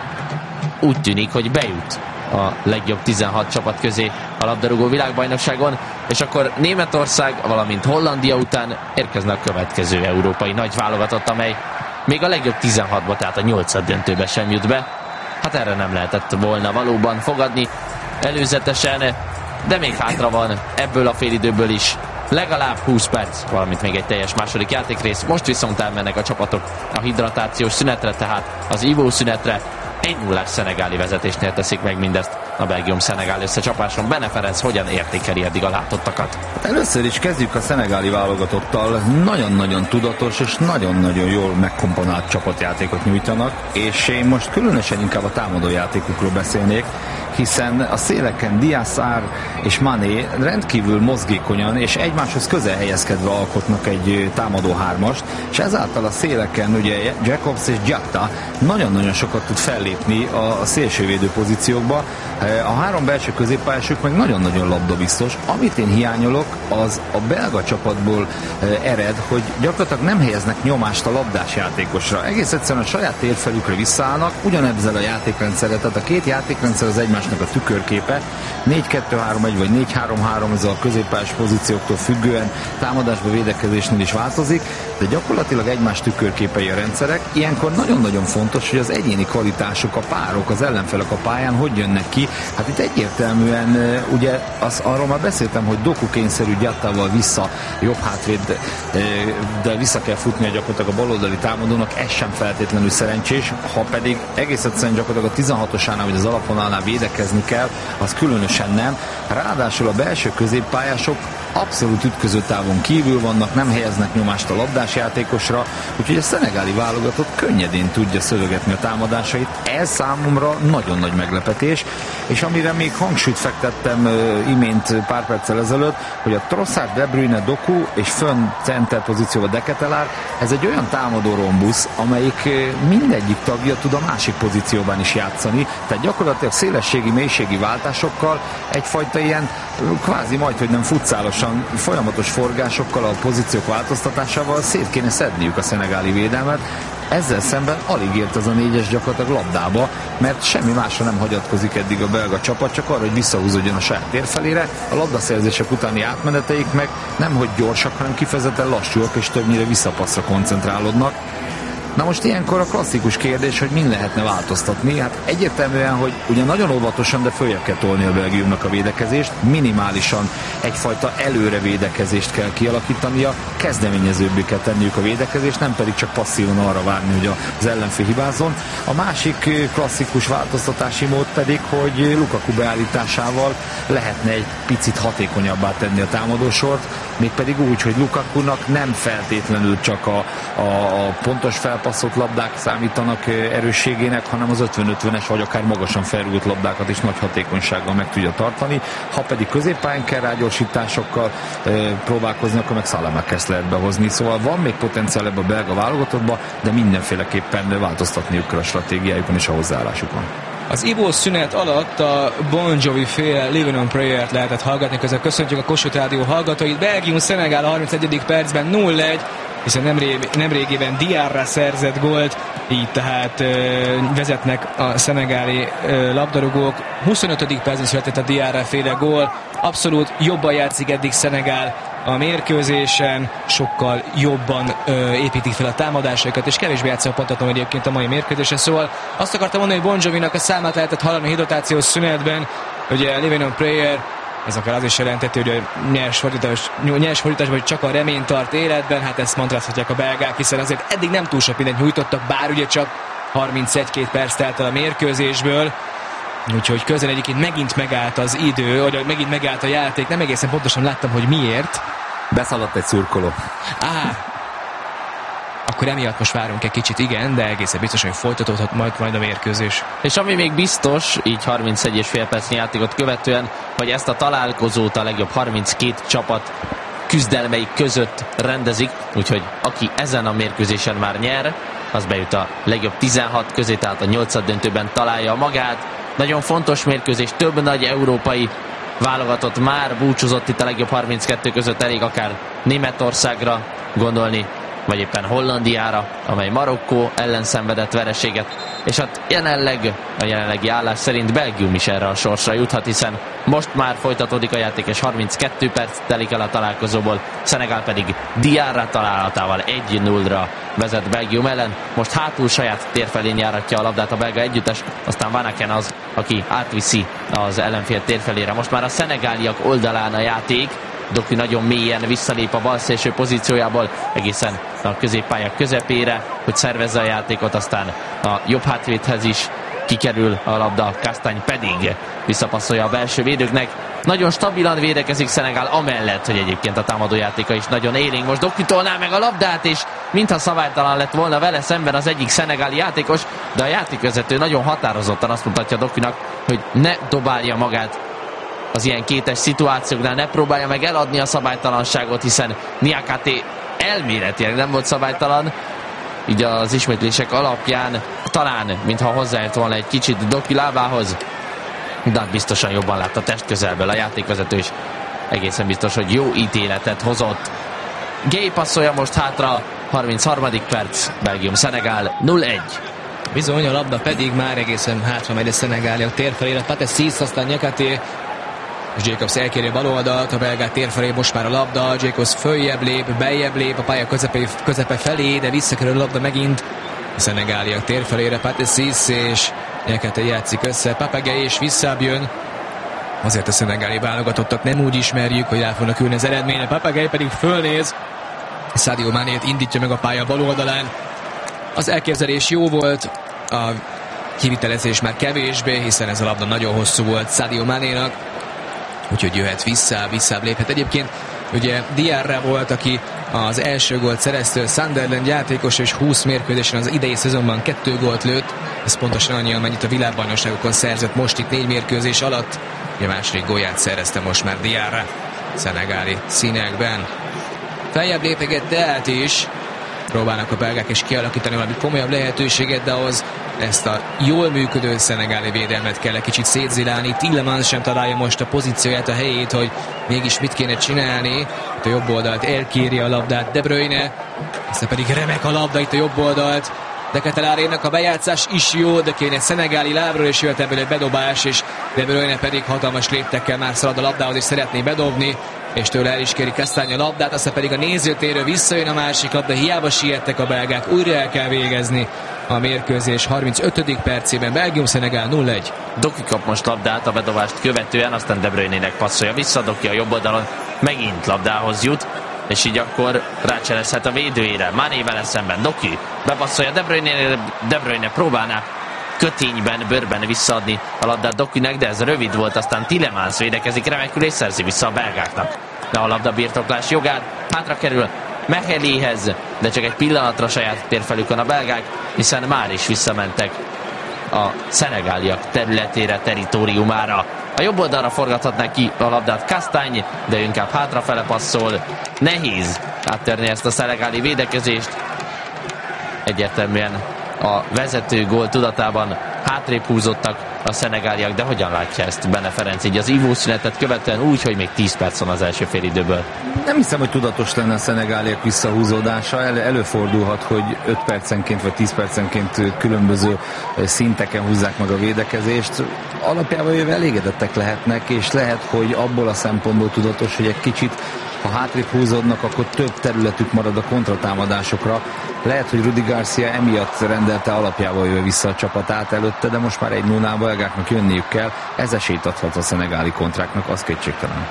úgy tűnik, hogy bejut a legjobb 16 csapat közé a labdarúgó világbajnokságon, és akkor Németország, valamint Hollandia után érkezne a következő európai nagy válogatott, amely még a legjobb 16-ba, tehát a 8. döntőbe sem jut be. Hát erre nem lehetett volna valóban fogadni előzetesen, de még hátra van ebből a félidőből is legalább 20 perc, valamint még egy teljes második játékrész. Most viszont elmennek a csapatok a hidratációs szünetre, tehát az ivószünetre. 1-0-ás szenegáli vezetésnél teszik meg mindezt a Belgium-Szenegál összecsapáson. Bene Ferenc hogyan értékeli eddig a látottakat? Először is kezdjük a szenegáli válogatottal. Nagyon-nagyon tudatos és nagyon-nagyon jól megkomponált csapatjátékot nyújtanak, és én most különösen inkább a támadójátékukról beszélnék, hiszen a széleken Diarra és Mané rendkívül mozgékonyan és egymáshoz közel helyezkedve alkotnak egy támadó hármast, és ezáltal a széleken ugye Jacobs és Gyatta nagyon-nagyon sokat tud fellépni a szélsővédő pozíciókba. A három belső középpályásuk meg nagyon-nagyon labdabiztos. Amit én hiányolok, az a belga csapatból ered, hogy gyakorlatilag nem helyeznek nyomást a labdás játékosra. Egész egyszerűen a saját térfelükre visszaállnak, ugyanebben a játékrendszerre, tehát a két játékrendszer az egymásnak a tükörképe, 4-2-3-1 vagy 4-3-3, ez a középpályás pozícióktól függően támadásba, védekezésnél is változik, de gyakorlatilag egymás tükörképei a rendszerek. Ilyenkor nagyon-nagyon fontos, hogy az egyéni kvalitások, a párok, az ellenfelek a pályán hogy jönnek ki. Hát itt egyértelműen, ugye arról már beszéltem, hogy Doku kényszerű Gyattával vissza, jobb hátvéd, de vissza kell futnia gyakorlatilag a baloldali támadónak, ez sem feltétlenül szerencsés, ha pedig egész egyszerűen gyakorlatilag a 16-osánál vagy az alapvonalnál védekezni kell, az különösen nem. Ráadásul a belső középpályások abszolút ütközőtávon kívül vannak, nem helyeznek nyomást a labdás játékosra, úgyhogy a szenegáli válogatott könnyedén tudja szövegetni a támadásait. Ez számomra nagyon nagy meglepetés, és amire még hangsúlyt fektettem imént pár perccel ezelőtt, hogy a Trossard, De Bruyne, Doku és fönn center pozícióban De Ketelaere, ez egy olyan támadó rombusz, amelyik mindegyik tagja tud a másik pozícióban is játszani, tehát gyakorlatilag szélességi, mélységi váltásokkal egyfajta ilyen kvázi majdhogy nem futszálosan, folyamatos forgásokkal, a pozíciók változtatásával szét kéne szedniük a szenegáli védelmet. Ezzel szemben alig ért az a 4-es gyakorlatilag labdába, mert semmi másra nem hagyatkozik eddig a belga csapat, csak arra, hogy visszahúzódjon a saját térfelére. A labdaszerzések utáni átmeneteik meg nemhogy gyorsak, hanem kifejezetten lassúak, és többnyire visszapasszra koncentrálódnak. Na most ilyenkor a klasszikus kérdés, hogy min lehetne változtatni. Hát egyértelműen, hogy ugye nagyon óvatosan, de följebb kell tolni a Belgiumnak a védekezést, minimálisan egyfajta előre védekezést kell kialakítania, kezdeményezőbbé kell tenniük a védekezést, nem pedig csak passzívan arra várni, hogy az ellenfél hibázzon. A másik klasszikus változtatási mód pedig, hogy Lukaku beállításával lehetne egy picit hatékonyabbá tenni a támadósort, mégpedig úgy, hogy Lukakunak nem feltétlenül csak a pontos felpasszolt labdák számítanak erősségének, hanem az 50-50-es vagy akár magasan felrúgott labdákat is nagy hatékonysággal meg tudja tartani. Ha pedig középpályán kell rágyorsításokkal próbálkozni, akkor meg Saelemaekert lehet behozni. Szóval van még potenciál ebbe a belga válogatottba, de mindenféleképpen változtatniuk kell a stratégiájukon és a hozzáállásukon. Az Ivo szünet alatt a Bon Jovi féle Living on Prayer-t lehetett hallgatni, közben köszöntjük a Kossuth Rádió hallgatóit. Belgium-Szenegál a 31. percben 0-1, hiszen nemrégében Diarra szerzett gólt, így tehát vezetnek a szenegáli labdarúgók. 25. percben született a Diarra féle gól, abszolút jobban játszik eddig Szenegál a mérkőzésen, sokkal jobban építik fel a támadásaikat, és kevésbé játszik a pontatlan egyébként a mai mérkőzésen. Szóval azt akartam mondani, hogy Bon Jovinak a számát lehetett hallani a hidratációs szünetben, ugye Living on Prayer, ez akár az is jelenteti, hogy a nyers fordításban csak a remény tart életben, hát ezt mondhatják a belgák, hiszen azért eddig nem túl sok mindent nyújtottak, bár ugye csak 31-2 perc telt el a mérkőzésből, úgyhogy közel egyébként megint megállt az idő, vagy megint megállt a játék, nem egészen pontosan láttam, hogy miért. Beszaladt egy szurkoló. Akkor emiatt most várunk egy kicsit, igen, de egészen biztos, hogy folytatódhat majd a mérkőzés. És ami még biztos, így 31,5 percnyi játékot követően, hogy ezt a találkozót a legjobb 32 csapat küzdelmeik között rendezik, úgyhogy aki ezen a mérkőzésen már nyer, az bejut a legjobb 16 közé, tehát a 8. döntőben találja magát. Nagyon fontos mérkőzés, több nagy európai válogatott már búcsúzott itt a legjobb 32 között, elég akár Németországra gondolni, vagy éppen Hollandiára, amely Marokkó ellen szenvedett vereséget, és hát a jelenlegi állás szerint Belgium is erre a sorsra juthat, hiszen most már folytatódik a játék, és 32 perc telik el a találkozóból, Szenegál pedig Diarra találatával 1-0-ra vezet Belgium ellen. Most hátul saját térfelén járatja a labdát a belga együttes, aztán Van Aken az, aki átviszi az ellenfél térfelére. Most már a szenegáliak oldalán a játék, Doku nagyon mélyen visszalép a balszélső pozíciójából egészen a középpálya közepére, hogy szervezze a játékot, aztán a jobb hátvédhez is kikerül a labda, Castagne pedig visszapasszolja a belső védőknek. Nagyon stabilan védekezik Szenegál, amellett, hogy egyébként a támadójátéka is nagyon élénk. Most Doku tolná meg a labdát, és mintha szabálytalan lett volna vele szemben az egyik szenegáli játékos, de a játékvezető nagyon határozottan azt mutatja Dokunak, hogy ne dobálja magát az ilyen kétes szituációknál, ne próbálja meg eladni a szabálytalanságot, hiszen Niakate elméletileg nem volt szabálytalan, így az ismétlések alapján talán, mintha hozzáért volna egy kicsit Doku lábához, de biztosan jobban látta testközelből a játékvezető is. Egészen biztos, hogy jó ítéletet hozott. Gay passzolja most hátra, 33. perc, Belgium-Szenegál 0-1. Bizony, a labda pedig már egészen hátra megy a szenegáliak térfelére. Pate Sis, aztán Niakate, és Jacobs elkéri a bal oldalt, a belgák térfelé most már a labda, Jacobs följebb lép, beljebb lép a pálya közepe felé, de visszakerül a labda megint a szenegáliak térfelére. Pate Sis és Niakate játszik össze, Papagei és visszább jön. Azért a szenegáli válogatottak nem úgy ismerjük, hogy el fognak ülni az eredményre. Papagei pedig fölnéz, Sadio Manét indítja meg a pálya bal oldalán. Az elképzelés jó volt, a kivitelezés már kevésbé, hiszen ez a labda nagyon hosszú volt Sadio Manénak, úgyhogy jöhet visszább léphet. Egyébként Ugye Diarra volt, aki az első gólt szerezte, Sunderland játékos, és 20 mérkőzésen az idei szezonban 2 gólt lőtt. Ez pontosan annyi, amennyit a világbajnokságokon szerzett most itt 4 mérkőzés alatt. A második gólját szerezte most már Diarra szenegáli színekben. Feljebb lépeget Deát is. Próbálnak a belgák is kialakítani valami komolyabb lehetőséget, de ahhoz ezt a jól működő szenegáli védelmet kell egy kicsit szétzilálni. Tielemans sem találja most a pozícióját, a helyét, hogy mégis mit kéne csinálni. Itt a jobb oldalt elkéri a labdát De Bruyne, aztán pedig remek a labda itt a jobb oldalt. De Ketelarének a bejátszás is jó, de kéne szenegáli lábról, és jött ebből egy bedobás, és De Bruyne pedig hatalmas léptekkel már szalad a labdához, és szeretné bedobni, és tőle el is kéri Castagne a labdát, aztán pedig a nézőtérről visszajön a másik labda, hiába siettek a belgák, újra el kell végezni a mérkőzés 35. percében. Belgium-Szenegál 0-1. Doki kap most labdát a bedobást követően, aztán De Bruyne-nek passzolja vissza, Doki a jobb oldalon megint labdához jut, és így akkor rácselezhet a védőjére. Mané vele szemben, Doki bepasszolja De Bruyne próbálná kötényben, bőrben visszaadni a labdát Dokinek, de ez rövid volt, aztán Tielemans védekezik remekül és szerzi vissza a belgáknak. De a labda birtoklás jogán hátra kerül Mecheléhez, de csak egy pillanatra saját térfelükön a belgák, hiszen már is visszamentek a szenegáliak területére, teritoriumára. A jobb oldalra forgathatná ki a labdát Castagne, de inkább hátrafele passzol. Nehéz áttörni ezt a szenegáli védekezést. Egyértelműen a vezető gól tudatában hátrébb húzottak a szenegáliak, de hogyan látja ezt Bene Ferenc így az ívószünetet követően úgy, hogy még 10 perc van az első félidőből? Nem hiszem, hogy tudatos lenne a szenegáliak visszahúzódása. Előfordulhat, hogy 5 percenként vagy 10 percenként különböző szinteken húzzák meg a védekezést. Alapjában ők elégedettek lehetnek, és lehet, hogy abból a szempontból tudatos, hogy egy kicsit ha hátrébb húzódnak, akkor több területük marad a kontratámadásokra. Lehet, hogy Rudi Garcia emiatt rendelte alapjával jövő vissza a csapatát előtte, de most már 1-0-nál belgáknak jönniük kell. Ez esélyt adhat a szenegáli kontráknak, az kétségtelen.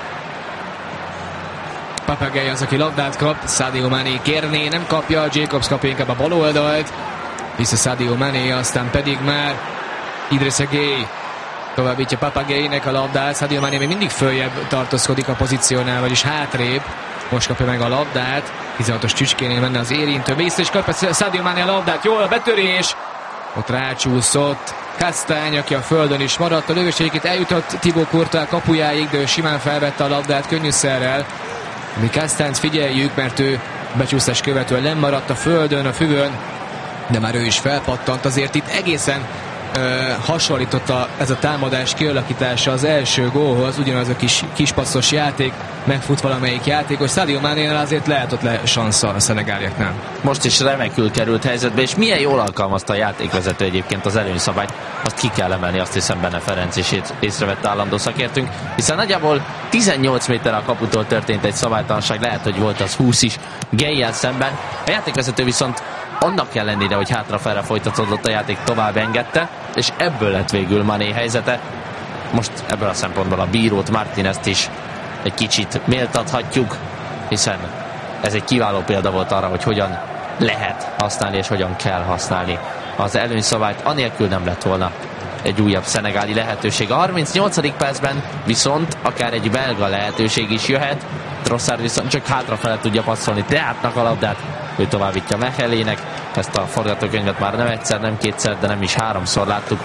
Papagei az, aki labdát kap, Sadio Mané kérné, nem kapja, Jacobs kapja inkább a bal oldalt, vissza Sadio Mané, aztán pedig már Idrissa Gueye továbbítja Papageinek a labdát. Sadio Mané még mindig följebb tartózkodik a pozíciónál, vagyis hátrébb. Most kapja meg a labdát. 16-os csücskénél menne az érintő. Vissza is kapja Sadio Mané a labdát. Jól a betörés. Ott rácsúszott Castagne, aki a földön is maradt. A lövés egyébként eljutott Thibaut Courtois kapujáig, de ő simán felvette a labdát könnyűszerrel. Mi Castagne figyeljük, mert ő becsúszás követően lemaradt a földön, a füvön, de már ő is felpattant. Azért itt egészen hasonlította ez a támadás kialakítása az első gólhoz, ugyanaz a kis passzos játék, megfut valamelyik játékos. Sadio Manénál azért lehet ott sansza a szenegáliaknál. Most is remekül került helyzetbe, és milyen jól alkalmazta a játékvezető egyébként az előnyszabályt, azt ki kell emelni, azt hiszem Bene Ferenc is észrevette állandó szakértünk, hiszen nagyjából 18 méter a kaputól történt egy szabálytalanság, lehet, hogy volt az 20 is Gueye-jel szemben. A játékvezető viszont annak ellenére, hogy hátrafelre folytatódott a játék, tovább engedte, és ebből lett végül Mané helyzete. Most ebből a szempontból a bírót, Martinezt is egy kicsit méltathatjuk, hiszen ez egy kiváló példa volt arra, hogy hogyan lehet használni és hogyan kell használni az előnyszabályt. Anélkül nem lett volna egy újabb szenegáli lehetőség. A 38. percben viszont akár egy belga lehetőség is jöhet. Trossard viszont csak hátrafele tudja passzolni Deátnak a labdát, ő továbbítja Mechelének. Ezt a forgatókönyvet már nem egyszer, nem kétszer, de nem is 3-szor láttuk.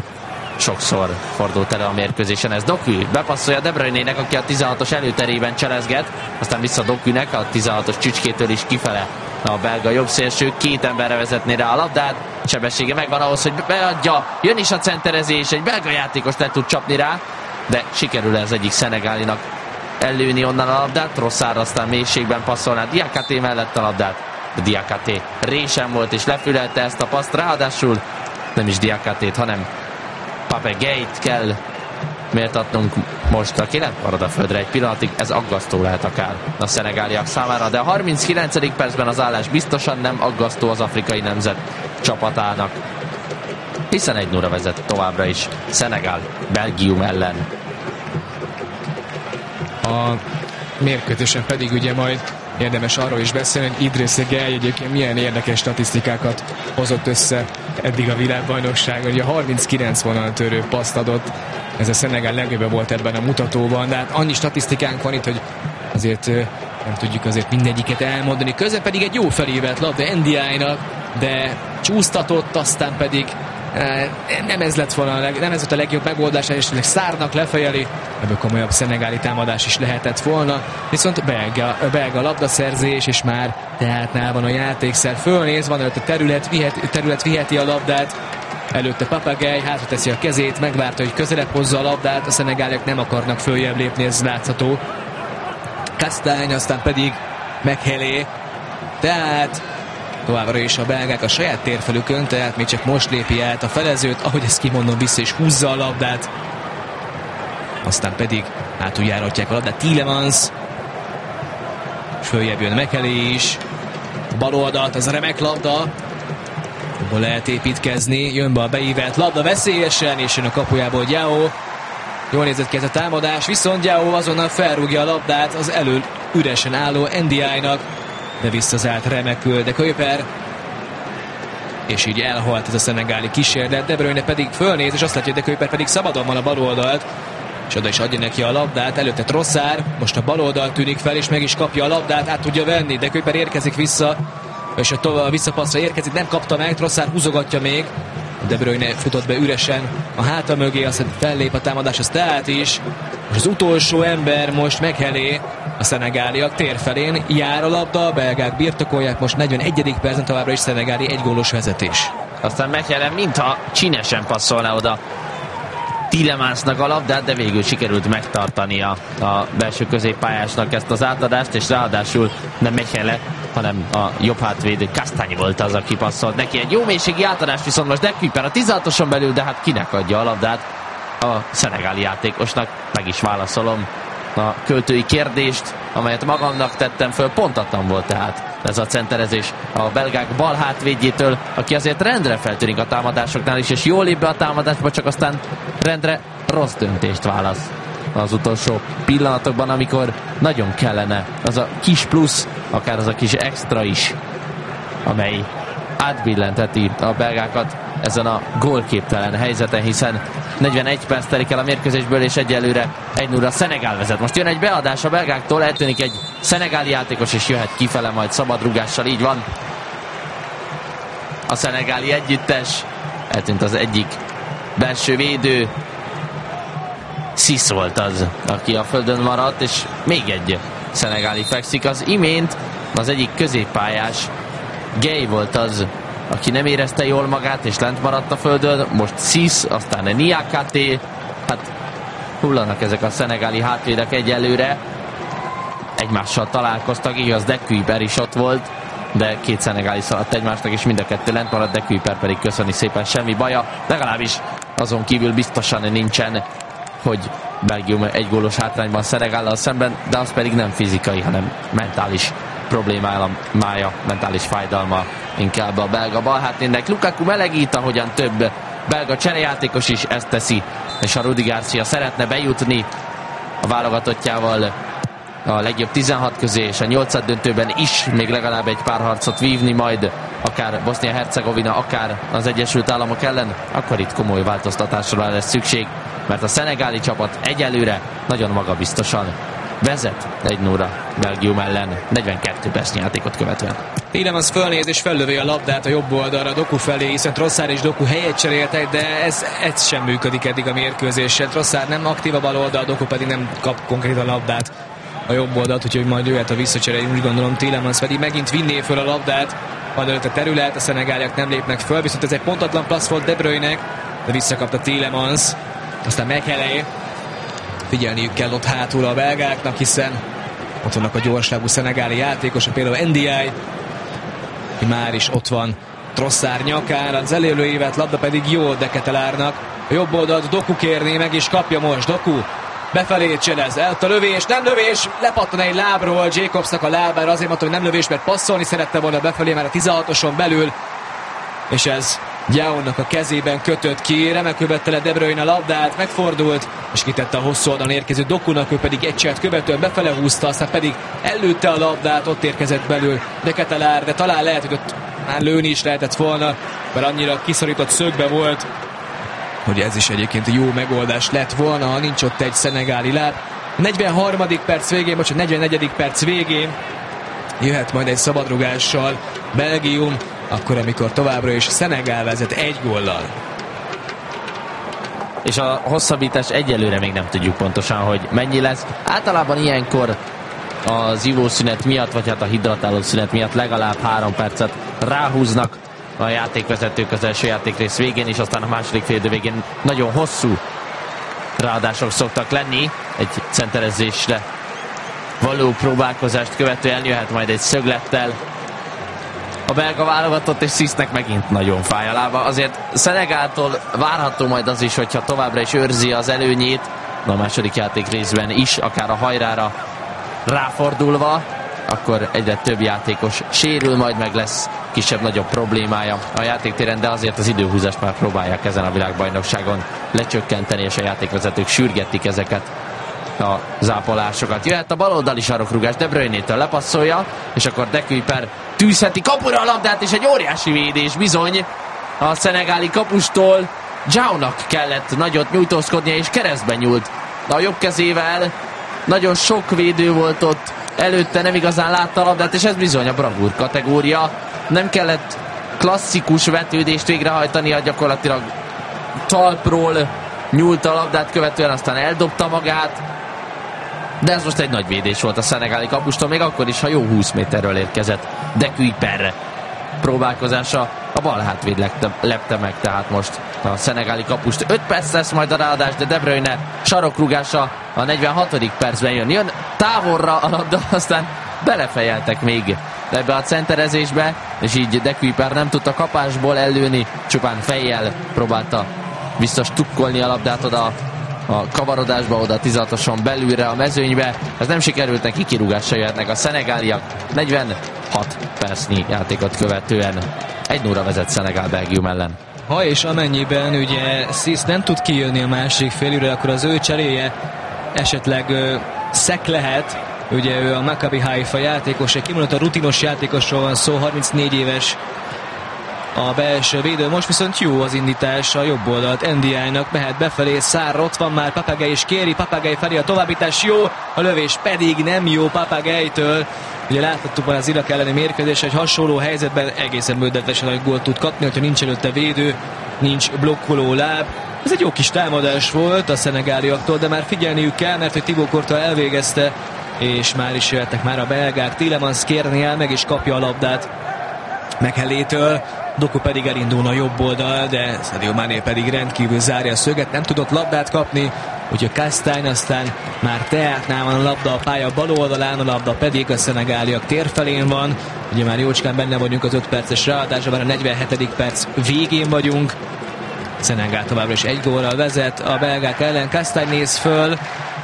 Sokszor fordult elő a mérkőzésen. Ez Doku bepasszolja De Bruyne-nek, aki a 16-os előterében cselezget, aztán vissza Dokunek, a 16-os csücskétől is kifele a belga jobbszélső, 2 emberre vezetné rá a labdát, sebessége megvan ahhoz, hogy beadja, jön is a centerezés, egy belga játékos le tud csapni rá, de sikerül az egyik szenegálinak ellőni onnan a labdát. Trossard aztán mélységben passzolná Diakité mellett a labdát, de Diakité résen volt és lefülelte ezt a paszt, ráadásul nem is Diakitét, hanem Papageit kell méltatnunk most, aki nem marad a földre egy pillanatig, ez aggasztó lehet akár a szenegáliak számára, de a 39. percben az állás biztosan nem aggasztó az afrikai nemzet csapatának, hiszen 1-0-ra vezet továbbra is Szenegál Belgium ellen. A mérkőzésen pedig ugye majd érdemes arról is beszélni, hogy Idrissa Gueye egyébként milyen érdekes statisztikákat hozott össze eddig a világbajnokságon. Ugye 39 vonaltörő paszt adott, ez a Szenegál legjobb volt ebben a mutatóban, de hát annyi statisztikánk van itt, hogy azért nem tudjuk azért mindegyiket elmondani. Közben pedig egy jó felívelt labda NDI-nak, de csúsztatott, aztán pedig nem ez lett volna, nem ez volt a legjobb megoldás, és Szárnak lefejeli, ebből komolyabb szenegáli támadás is lehetett volna, viszont belga labdaszerzés, és már teátnál van a játékszer, fölnéz, van előtt a terület viheti a labdát, előtte Papagei, hátra teszi a kezét, megvárta, hogy közelebb hozza a labdát, a szenegáliak nem akarnak följebb lépni, ez látható. Castagne, aztán pedig Mekhelé, tehát továbbra is a belgák a saját térfelükön, tehát még csak most lépi át a felezőt, ahogy ezt kimondom, vissza és húzza a labdát. Aztán pedig átújjáratják a labdát Tielemans, és följebb jön Mekhelé is. A bal oldalt, ez a remek labda, abból lehet építkezni, jön be a beívelt labda veszélyesen, és jön a kapujából Diao. Jól nézett ki ez a támadás, viszont Diao azonnal felrúgja a labdát az elől üresen álló NDI-nak, de visszazárt remekül, de Kuiper, és így elhalt ez a szenegáli kísérlet. De Bruyne pedig fölnéz, és azt látja, hogy de Kuiper pedig szabadon van a bal oldalt, és oda is adja neki a labdát, előtte Trossard, most a bal oldal tűnik fel, és meg is kapja a labdát, át tudja venni, de Kuiper érkezik vissza, és a visszapasszra érkezik, nem kapta meg, Trossard húzogatja még, De Bruyne futott be üresen a háta mögé, aztán fellép a támadás, az tehát is. Most az utolsó ember most Mekhelé, a szenegáliak térfelén jár a labda, a belgák birtokolják, most 41. percen továbbra is szenegáli egygólos vezetés. Aztán Mekhelé mintha csinesen passzolna oda Tielemansnak a labdát, de végül sikerült megtartani a belső középpályásnak ezt az átadást, és ráadásul nem Mekhelé, hanem a jobb hátvéd Castagne volt az, aki passzolt neki. Egy jó mélységi átadás, viszont most de Kuiper a 16-oson belül, de hát kinek adja a labdát? A szenegáli játékosnak. Meg is válaszolom a költői kérdést, amelyet magamnak tettem föl, pontatlan volt tehát ez a centerezés a belgák bal hátvédjétől, aki azért rendre feltűnik a támadásoknál is, és jól lép be a támadásba, csak aztán rendre rossz döntést válasz az utolsó pillanatokban, amikor nagyon kellene az a kis plusz, akár az a kis extra is, amely átbillenteti a belgákat ezen a gólképtelen helyzeten, hiszen 41 perc telik el a mérkőzésből, és egyelőre 1-0 a Szenegál vezet. Most jön egy beadás a belgáktól, eltűnik egy szenegáli játékos, és jöhet kifele majd szabadrúgással, így van. A szenegáli együttes, eltűnt az egyik belső védő, Sis volt az, aki a földön maradt, és még egy szenegáli fekszik. Az imént az egyik középpályás, Gay volt az, aki nem érezte jól magát, és lent maradt a földön. Most Sis, aztán Niakate. Hát hullanak ezek a szenegáli hátvédek egyelőre. Egymással találkoztak, igaz, de Kuiper is ott volt, de két szenegáli szaladt egymásnak, és mind a kettő lent maradt, de Kuiper pedig köszöni szépen, semmi baja. Legalábbis azon kívül biztosan nincsen, hogy Belgium egy gólos hátrányban Szenegállal szemben, de az pedig nem fizikai, hanem mentális problémája, mentális fájdalma inkább a belga balhátvédnek. Lukaku melegít, ahogyan több belga cserejátékos is ezt teszi, és a Rudi Garcia szeretne bejutni a válogatottjával a legjobb 16 közé, és a 8. döntőben is még legalább egy pár harcot vívni majd, akár Bosznia-Hercegovina, akár az Egyesült Államok ellen, akkor itt komoly változtatásra lesz szükség, mert a szenegáli csapat egyelőre nagyon magabiztosan vezet 1-0 Belgium ellen, 42 percnyi játékot követve. Tielemans fölnéz és fellövi a labdát a jobb oldalra Doku felé, hiszen Trossard és Doku helyet cseréltek, de ez sem működik eddig a mérkőzésen. Trossard nem aktív a bal oldal, Doku pedig nem kap konkrétan a labdát a jobb oldalt, úgyhogy majd jöhet a visszacsere, én úgy gondolom. Tielemans pedig megint vinné föl a labdát, van előtt a terület, a szenegáliak nem lépnek föl, viszont ez egy pontatlan passz volt De Bruyne-nek, de visszakapta Tielemans, aztán Mekhelé. Figyelniük kell ott hátul a belgáknak, hiszen ott vannak a gyorslábú szenegáli játékosok, például NDI, aki már is ott van Trossard nyakán, az elérő évet labda pedig jó De Ketelárnak. A jobb oldalt Doku kérné meg, és kapja most Doku. Befelé cselez, ott a lövés, nem lövés, lepattan egy lábról Jacobsnak a lábára, azért mondtam, hogy nem lövés, mert passzolni szerette volna befelé már a 16-oson belül, és ez Diao-nak a kezében kötött ki, remekül vette le De Bruyne a labdát, megfordult, és kitette a hosszú oldalon érkező Dokunak, ő pedig egy cselt követően befele húzta, aztán pedig ellőtte a labdát, ott érkezett belül De Ketelár, de talán lehet, hogy ott már lőni is lehetett volna, mert annyira kiszorított szögbe volt, hogy ez is egyébként jó megoldás lett volna, ha nincs ott egy szenegáli láb. 43. perc végén, 44. perc végén jöhet majd egy szabadrugással Belgium, akkor amikor továbbra is Szenegál vezet 1 góllal. És a hosszabbítás egyelőre még nem tudjuk pontosan, hogy mennyi lesz. Általában ilyenkor az ivószünet miatt, vagy hát a hidratáló szünet miatt legalább 3 percet ráhúznak a játékvezetők az első játékrész végén, és aztán a második félidő végén nagyon hosszú ráadások szoktak lenni. Egy centerezésre való próbálkozást követően jöhet majd egy szöglettel a belga válogatott, és Szisznek megint nagyon fáj a lába. Azért Szenegáltól várható majd az is, hogyha továbbra is őrzi az előnyét, a második játék részben is, akár a hajrára ráfordulva, akkor egyre több játékos sérül, majd meg lesz kisebb-nagyobb problémája a játéktéren, de azért az időhúzást már próbálják ezen a világbajnokságon lecsökkenteni, és a játékvezetők sürgetik ezeket a zápolásokat. Jöhet a baloldali sarokrugás, De Bruyne-től lepasszolja, és akkor De Kuyper tűzheti kapura a labdát, és egy óriási védés bizony a szenegáli kapustól. Zsáónak kellett nagyot nyújtózkodnia, és keresztben nyúlt a jobb kezével. Nagyon sok védő volt ott, előtte nem igazán látta a labdát, és ez bizony a bravúr kategória. Nem kellett klasszikus vetődést végrehajtania, gyakorlatilag talpról nyúlt a labdát követően, aztán eldobta magát. De ez most egy nagy védés volt a szenegáli kapustól, még akkor is, ha jó 20 méterről érkezett De Kuyper próbálkozása. A bal hátvéd lepte meg tehát most a szenegáli kapust. 5 perc lesz majd a ráadás, de De Bruyne sarokrúgása a 46. percben jön távolra a labda, aztán belefejeltek még ebbe a centerezésbe, és így De Kuyper nem tudta kapásból ellőni, csupán fejjel próbálta visszastukkolni a labdát oda a kavarodásba, oda 16-oson belülre a mezőnybe. Ez nem sikerült, neki kirúgással jöhetnek a szenegáliak. 46 percnyi játékot követően 1-0-ra vezet Szenegál Belgium ellen. Ha és amennyiben ugye Szisz nem tud kijönni a másik félűre, akkor az ő cseréje esetleg Szek lehet. Ugye ő a Maccabi Haifa játékos, egy kimondottan rutinos játékosról van szó, 34 éves a belső védő. Most viszont jó az indítás a jobb oldalt NDI-nak, mehet befelé, Szár ott van már, Papagei is kéri, Papagei felé a továbbítás jó, a lövés pedig nem jó Papageitől. Ugye láthattuk már az Irak elleni mérkőzés, egy hasonló helyzetben egészen bődetesen nagy gólt tud kapni, hogyha nincs előtte védő, nincs blokkoló láb. Ez egy jó kis támadás volt a szenegáliaktól, de már figyelniük kell, mert hogy Thibaut Courtois elvégezte, és már is jöttek már a belgák. Tielemans kérni el, meg is kapja a labdát Mekelétől. Doku pedig elindulna a jobb oldal, de Sadio Mané pedig rendkívül zárja a szöget, nem tudott labdát kapni, úgyhogy Castagne, aztán már Teátnál van a labda a pálya bal oldalán, a labda pedig a szenegáliak térfelén van. Ugye már jócskán benne vagyunk az 5 perces ráadásban, a 47. perc végén vagyunk. Szenegál továbbra is 1 góllal vezet a belgák ellen. Castagne néz föl,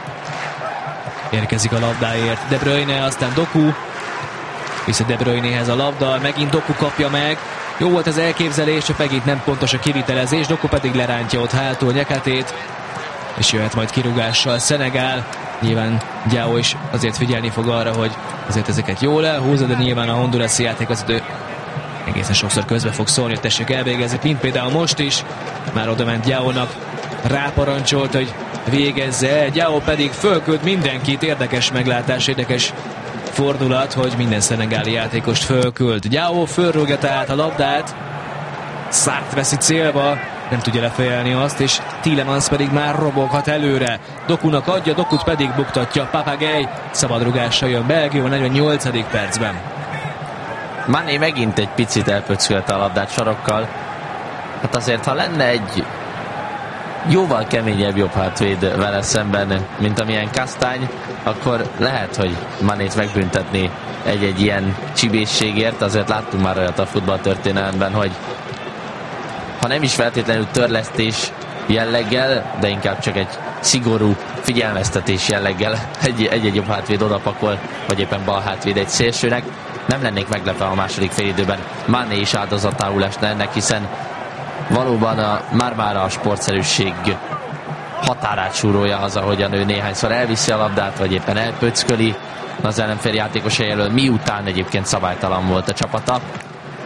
érkezik a labdáért De Bruyne, aztán Doku, vissza De Bruynehez a labda, megint Doku kapja meg. Jó volt az elképzelés, csak megint nem pontos a kivitelezés, Doku pedig lerántja ott hátul Nyeketét, és jöhet majd kirúgással Szenegál. Nyilván Diao is azért figyelni fog arra, hogy azért ezeket jól elhúzza, de nyilván a hondurasi játékvezető egészen sokszor közbe fog szólni, hogy tessék elvégezni, mint például most is. Már oda ment Diaónak, ráparancsolt, hogy végezze, Diao pedig fölküld mindenkit. Érdekes meglátás, érdekes fordulat, hogy minden szenegáli játékost fölküld. Diao fölrúgja tehát a labdát, Szárt veszi célba, nem tudja lefejelni azt, és Tielemans pedig már roboghat előre. Dokunak adja, Dokut pedig buktatja Papagei. Szabadrugással jön Belgium a 48. percben. Mané megint egy picit elpöckölte a labdát sarokkal. Hát azért, ha lenne egy jóval keményebb jobb hátvéd vele szemben, mint amilyen Castagne, akkor lehet, hogy Manét megbüntetni egy-egy ilyen csibészségért. Azért láttunk már olyat a futballtörténelemben, hogy ha nem is feltétlenül törlesztés jelleggel, de inkább csak egy szigorú figyelmeztetés jelleggel egy-egy jobb hátvéd odapakol, vagy éppen bal hátvéd egy szélsőnek. Nem lennék meglepve a második félidőben Mané is áldozatául esne ennek, hiszen valóban már a sportszerűség határát súrolja az, ahogyan ő néhányszor elviszi a labdát, vagy éppen elpöcköli az ellenfél játékosa elől, miután egyébként szabálytalan volt a csapata.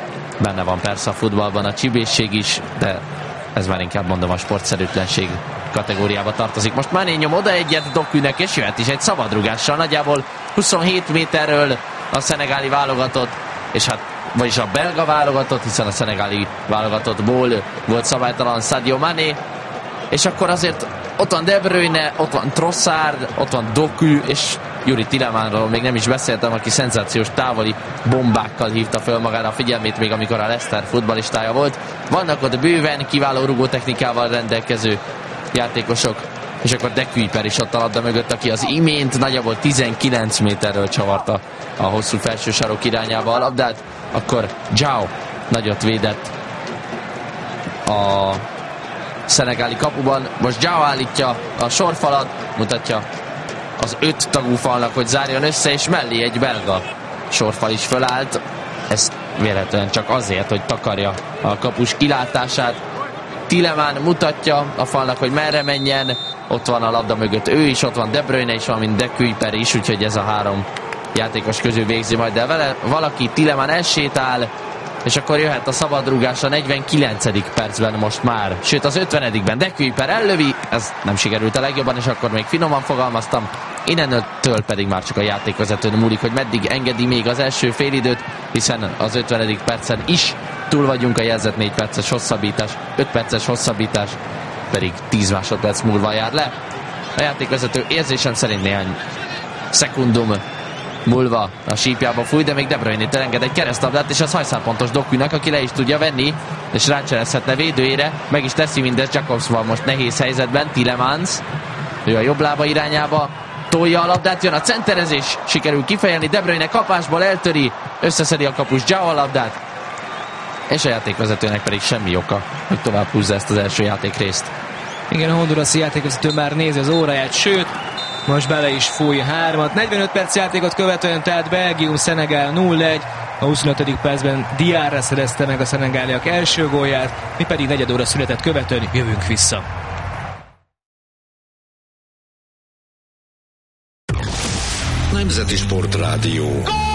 Benne van persze a futballban a csibészség is, de ez már inkább mondom a sportszerűtlenség kategóriába tartozik. Most Mané nyom oda egyet Dokunek, és jöhet is egy szabadrugással, nagyjából 27 méterről a szenegáli válogatott, és hát vagyis a belga válogatott, hiszen a szenegáli válogatottból volt szabálytalan Sadio Mané, és akkor azért ott van De Bruyne, ott van Trossard, ott van Doku, és Juri Tielemannról még nem is beszéltem, aki szenzációs távoli bombákkal hívta föl magára a figyelmét, még amikor a Leicester futballistája volt. Vannak ott bőven kiváló rugótechnikával rendelkező játékosok, és akkor De Kuyper is ott a labda mögött, aki az imént nagyjából 19 méterről csavarta a hosszú felső sarok irányába a labdát. Akkor João nagyot védett a szenegáli kapuban. Most João állítja a sorfalat, mutatja az 5 tagú falnak, hogy zárjon össze, és mellé egy belga sorfal is fölállt. Ez véletlenül csak azért, hogy takarja a kapus kilátását. Tielemans mutatja a falnak, hogy merre menjen. Ott van a labda mögött ő is, ott van De Bruyne is, valamint De Kuyper is, úgyhogy ez a 3 játékos közül végzi majd el vele. Valaki, Tielemans elsétál, és akkor jöhet a szabadrúgás a 49. percben most már. Sőt, az 50-ben De Kuyper ellövi, ez nem sikerült a legjobban, és akkor még finoman fogalmaztam. Innentől pedig már csak a játékvezetőn múlik, hogy meddig engedi még az első félidőt, hiszen az 50. percen is túl vagyunk, a jelzett 4 perces hosszabbítás, 5 perces hosszabbítás pedig 10 másodperc múlva jár le. A játékvezető érzésem szerint néhány szekundum múlva a sípjába fúj, de még De Bruyne-től enged egy keresztlabdát, és az hajszálpontos Dokunak, aki le is tudja venni, és rácselezhetne védőjére, meg is teszi mindezt. Jacobs van most nehéz helyzetben, Tielemans, ő a jobb lába irányába tolja a labdát, jön a centerezés, sikerül kifejelni, De Bruyne kapásból eltöri, összeszedi a kapus João a labdát, és a játékvezetőnek pedig semmi oka, hogy tovább húzza ezt az első játékrészt. Igen, a hondurasi játékvezető már nézi az óráját, sőt, most bele is fúj 3-at. 45 perc játékot követően, tehát Belgium-Szenegál 0-1. A 25. percben Diarra szerezte meg a szenegáliak első gólját, mi pedig negyed óra született követően jövünk vissza. Nemzeti Sportrádió.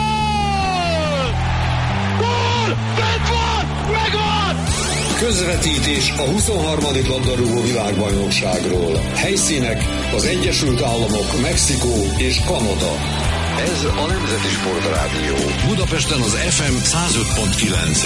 Közvetítés a 23. labdarúgó világbajnokságról. Helyszínek az Egyesült Államok, Mexikó és Kanada. Ez a Nemzeti Sportrádió. Budapesten az FM 105.9.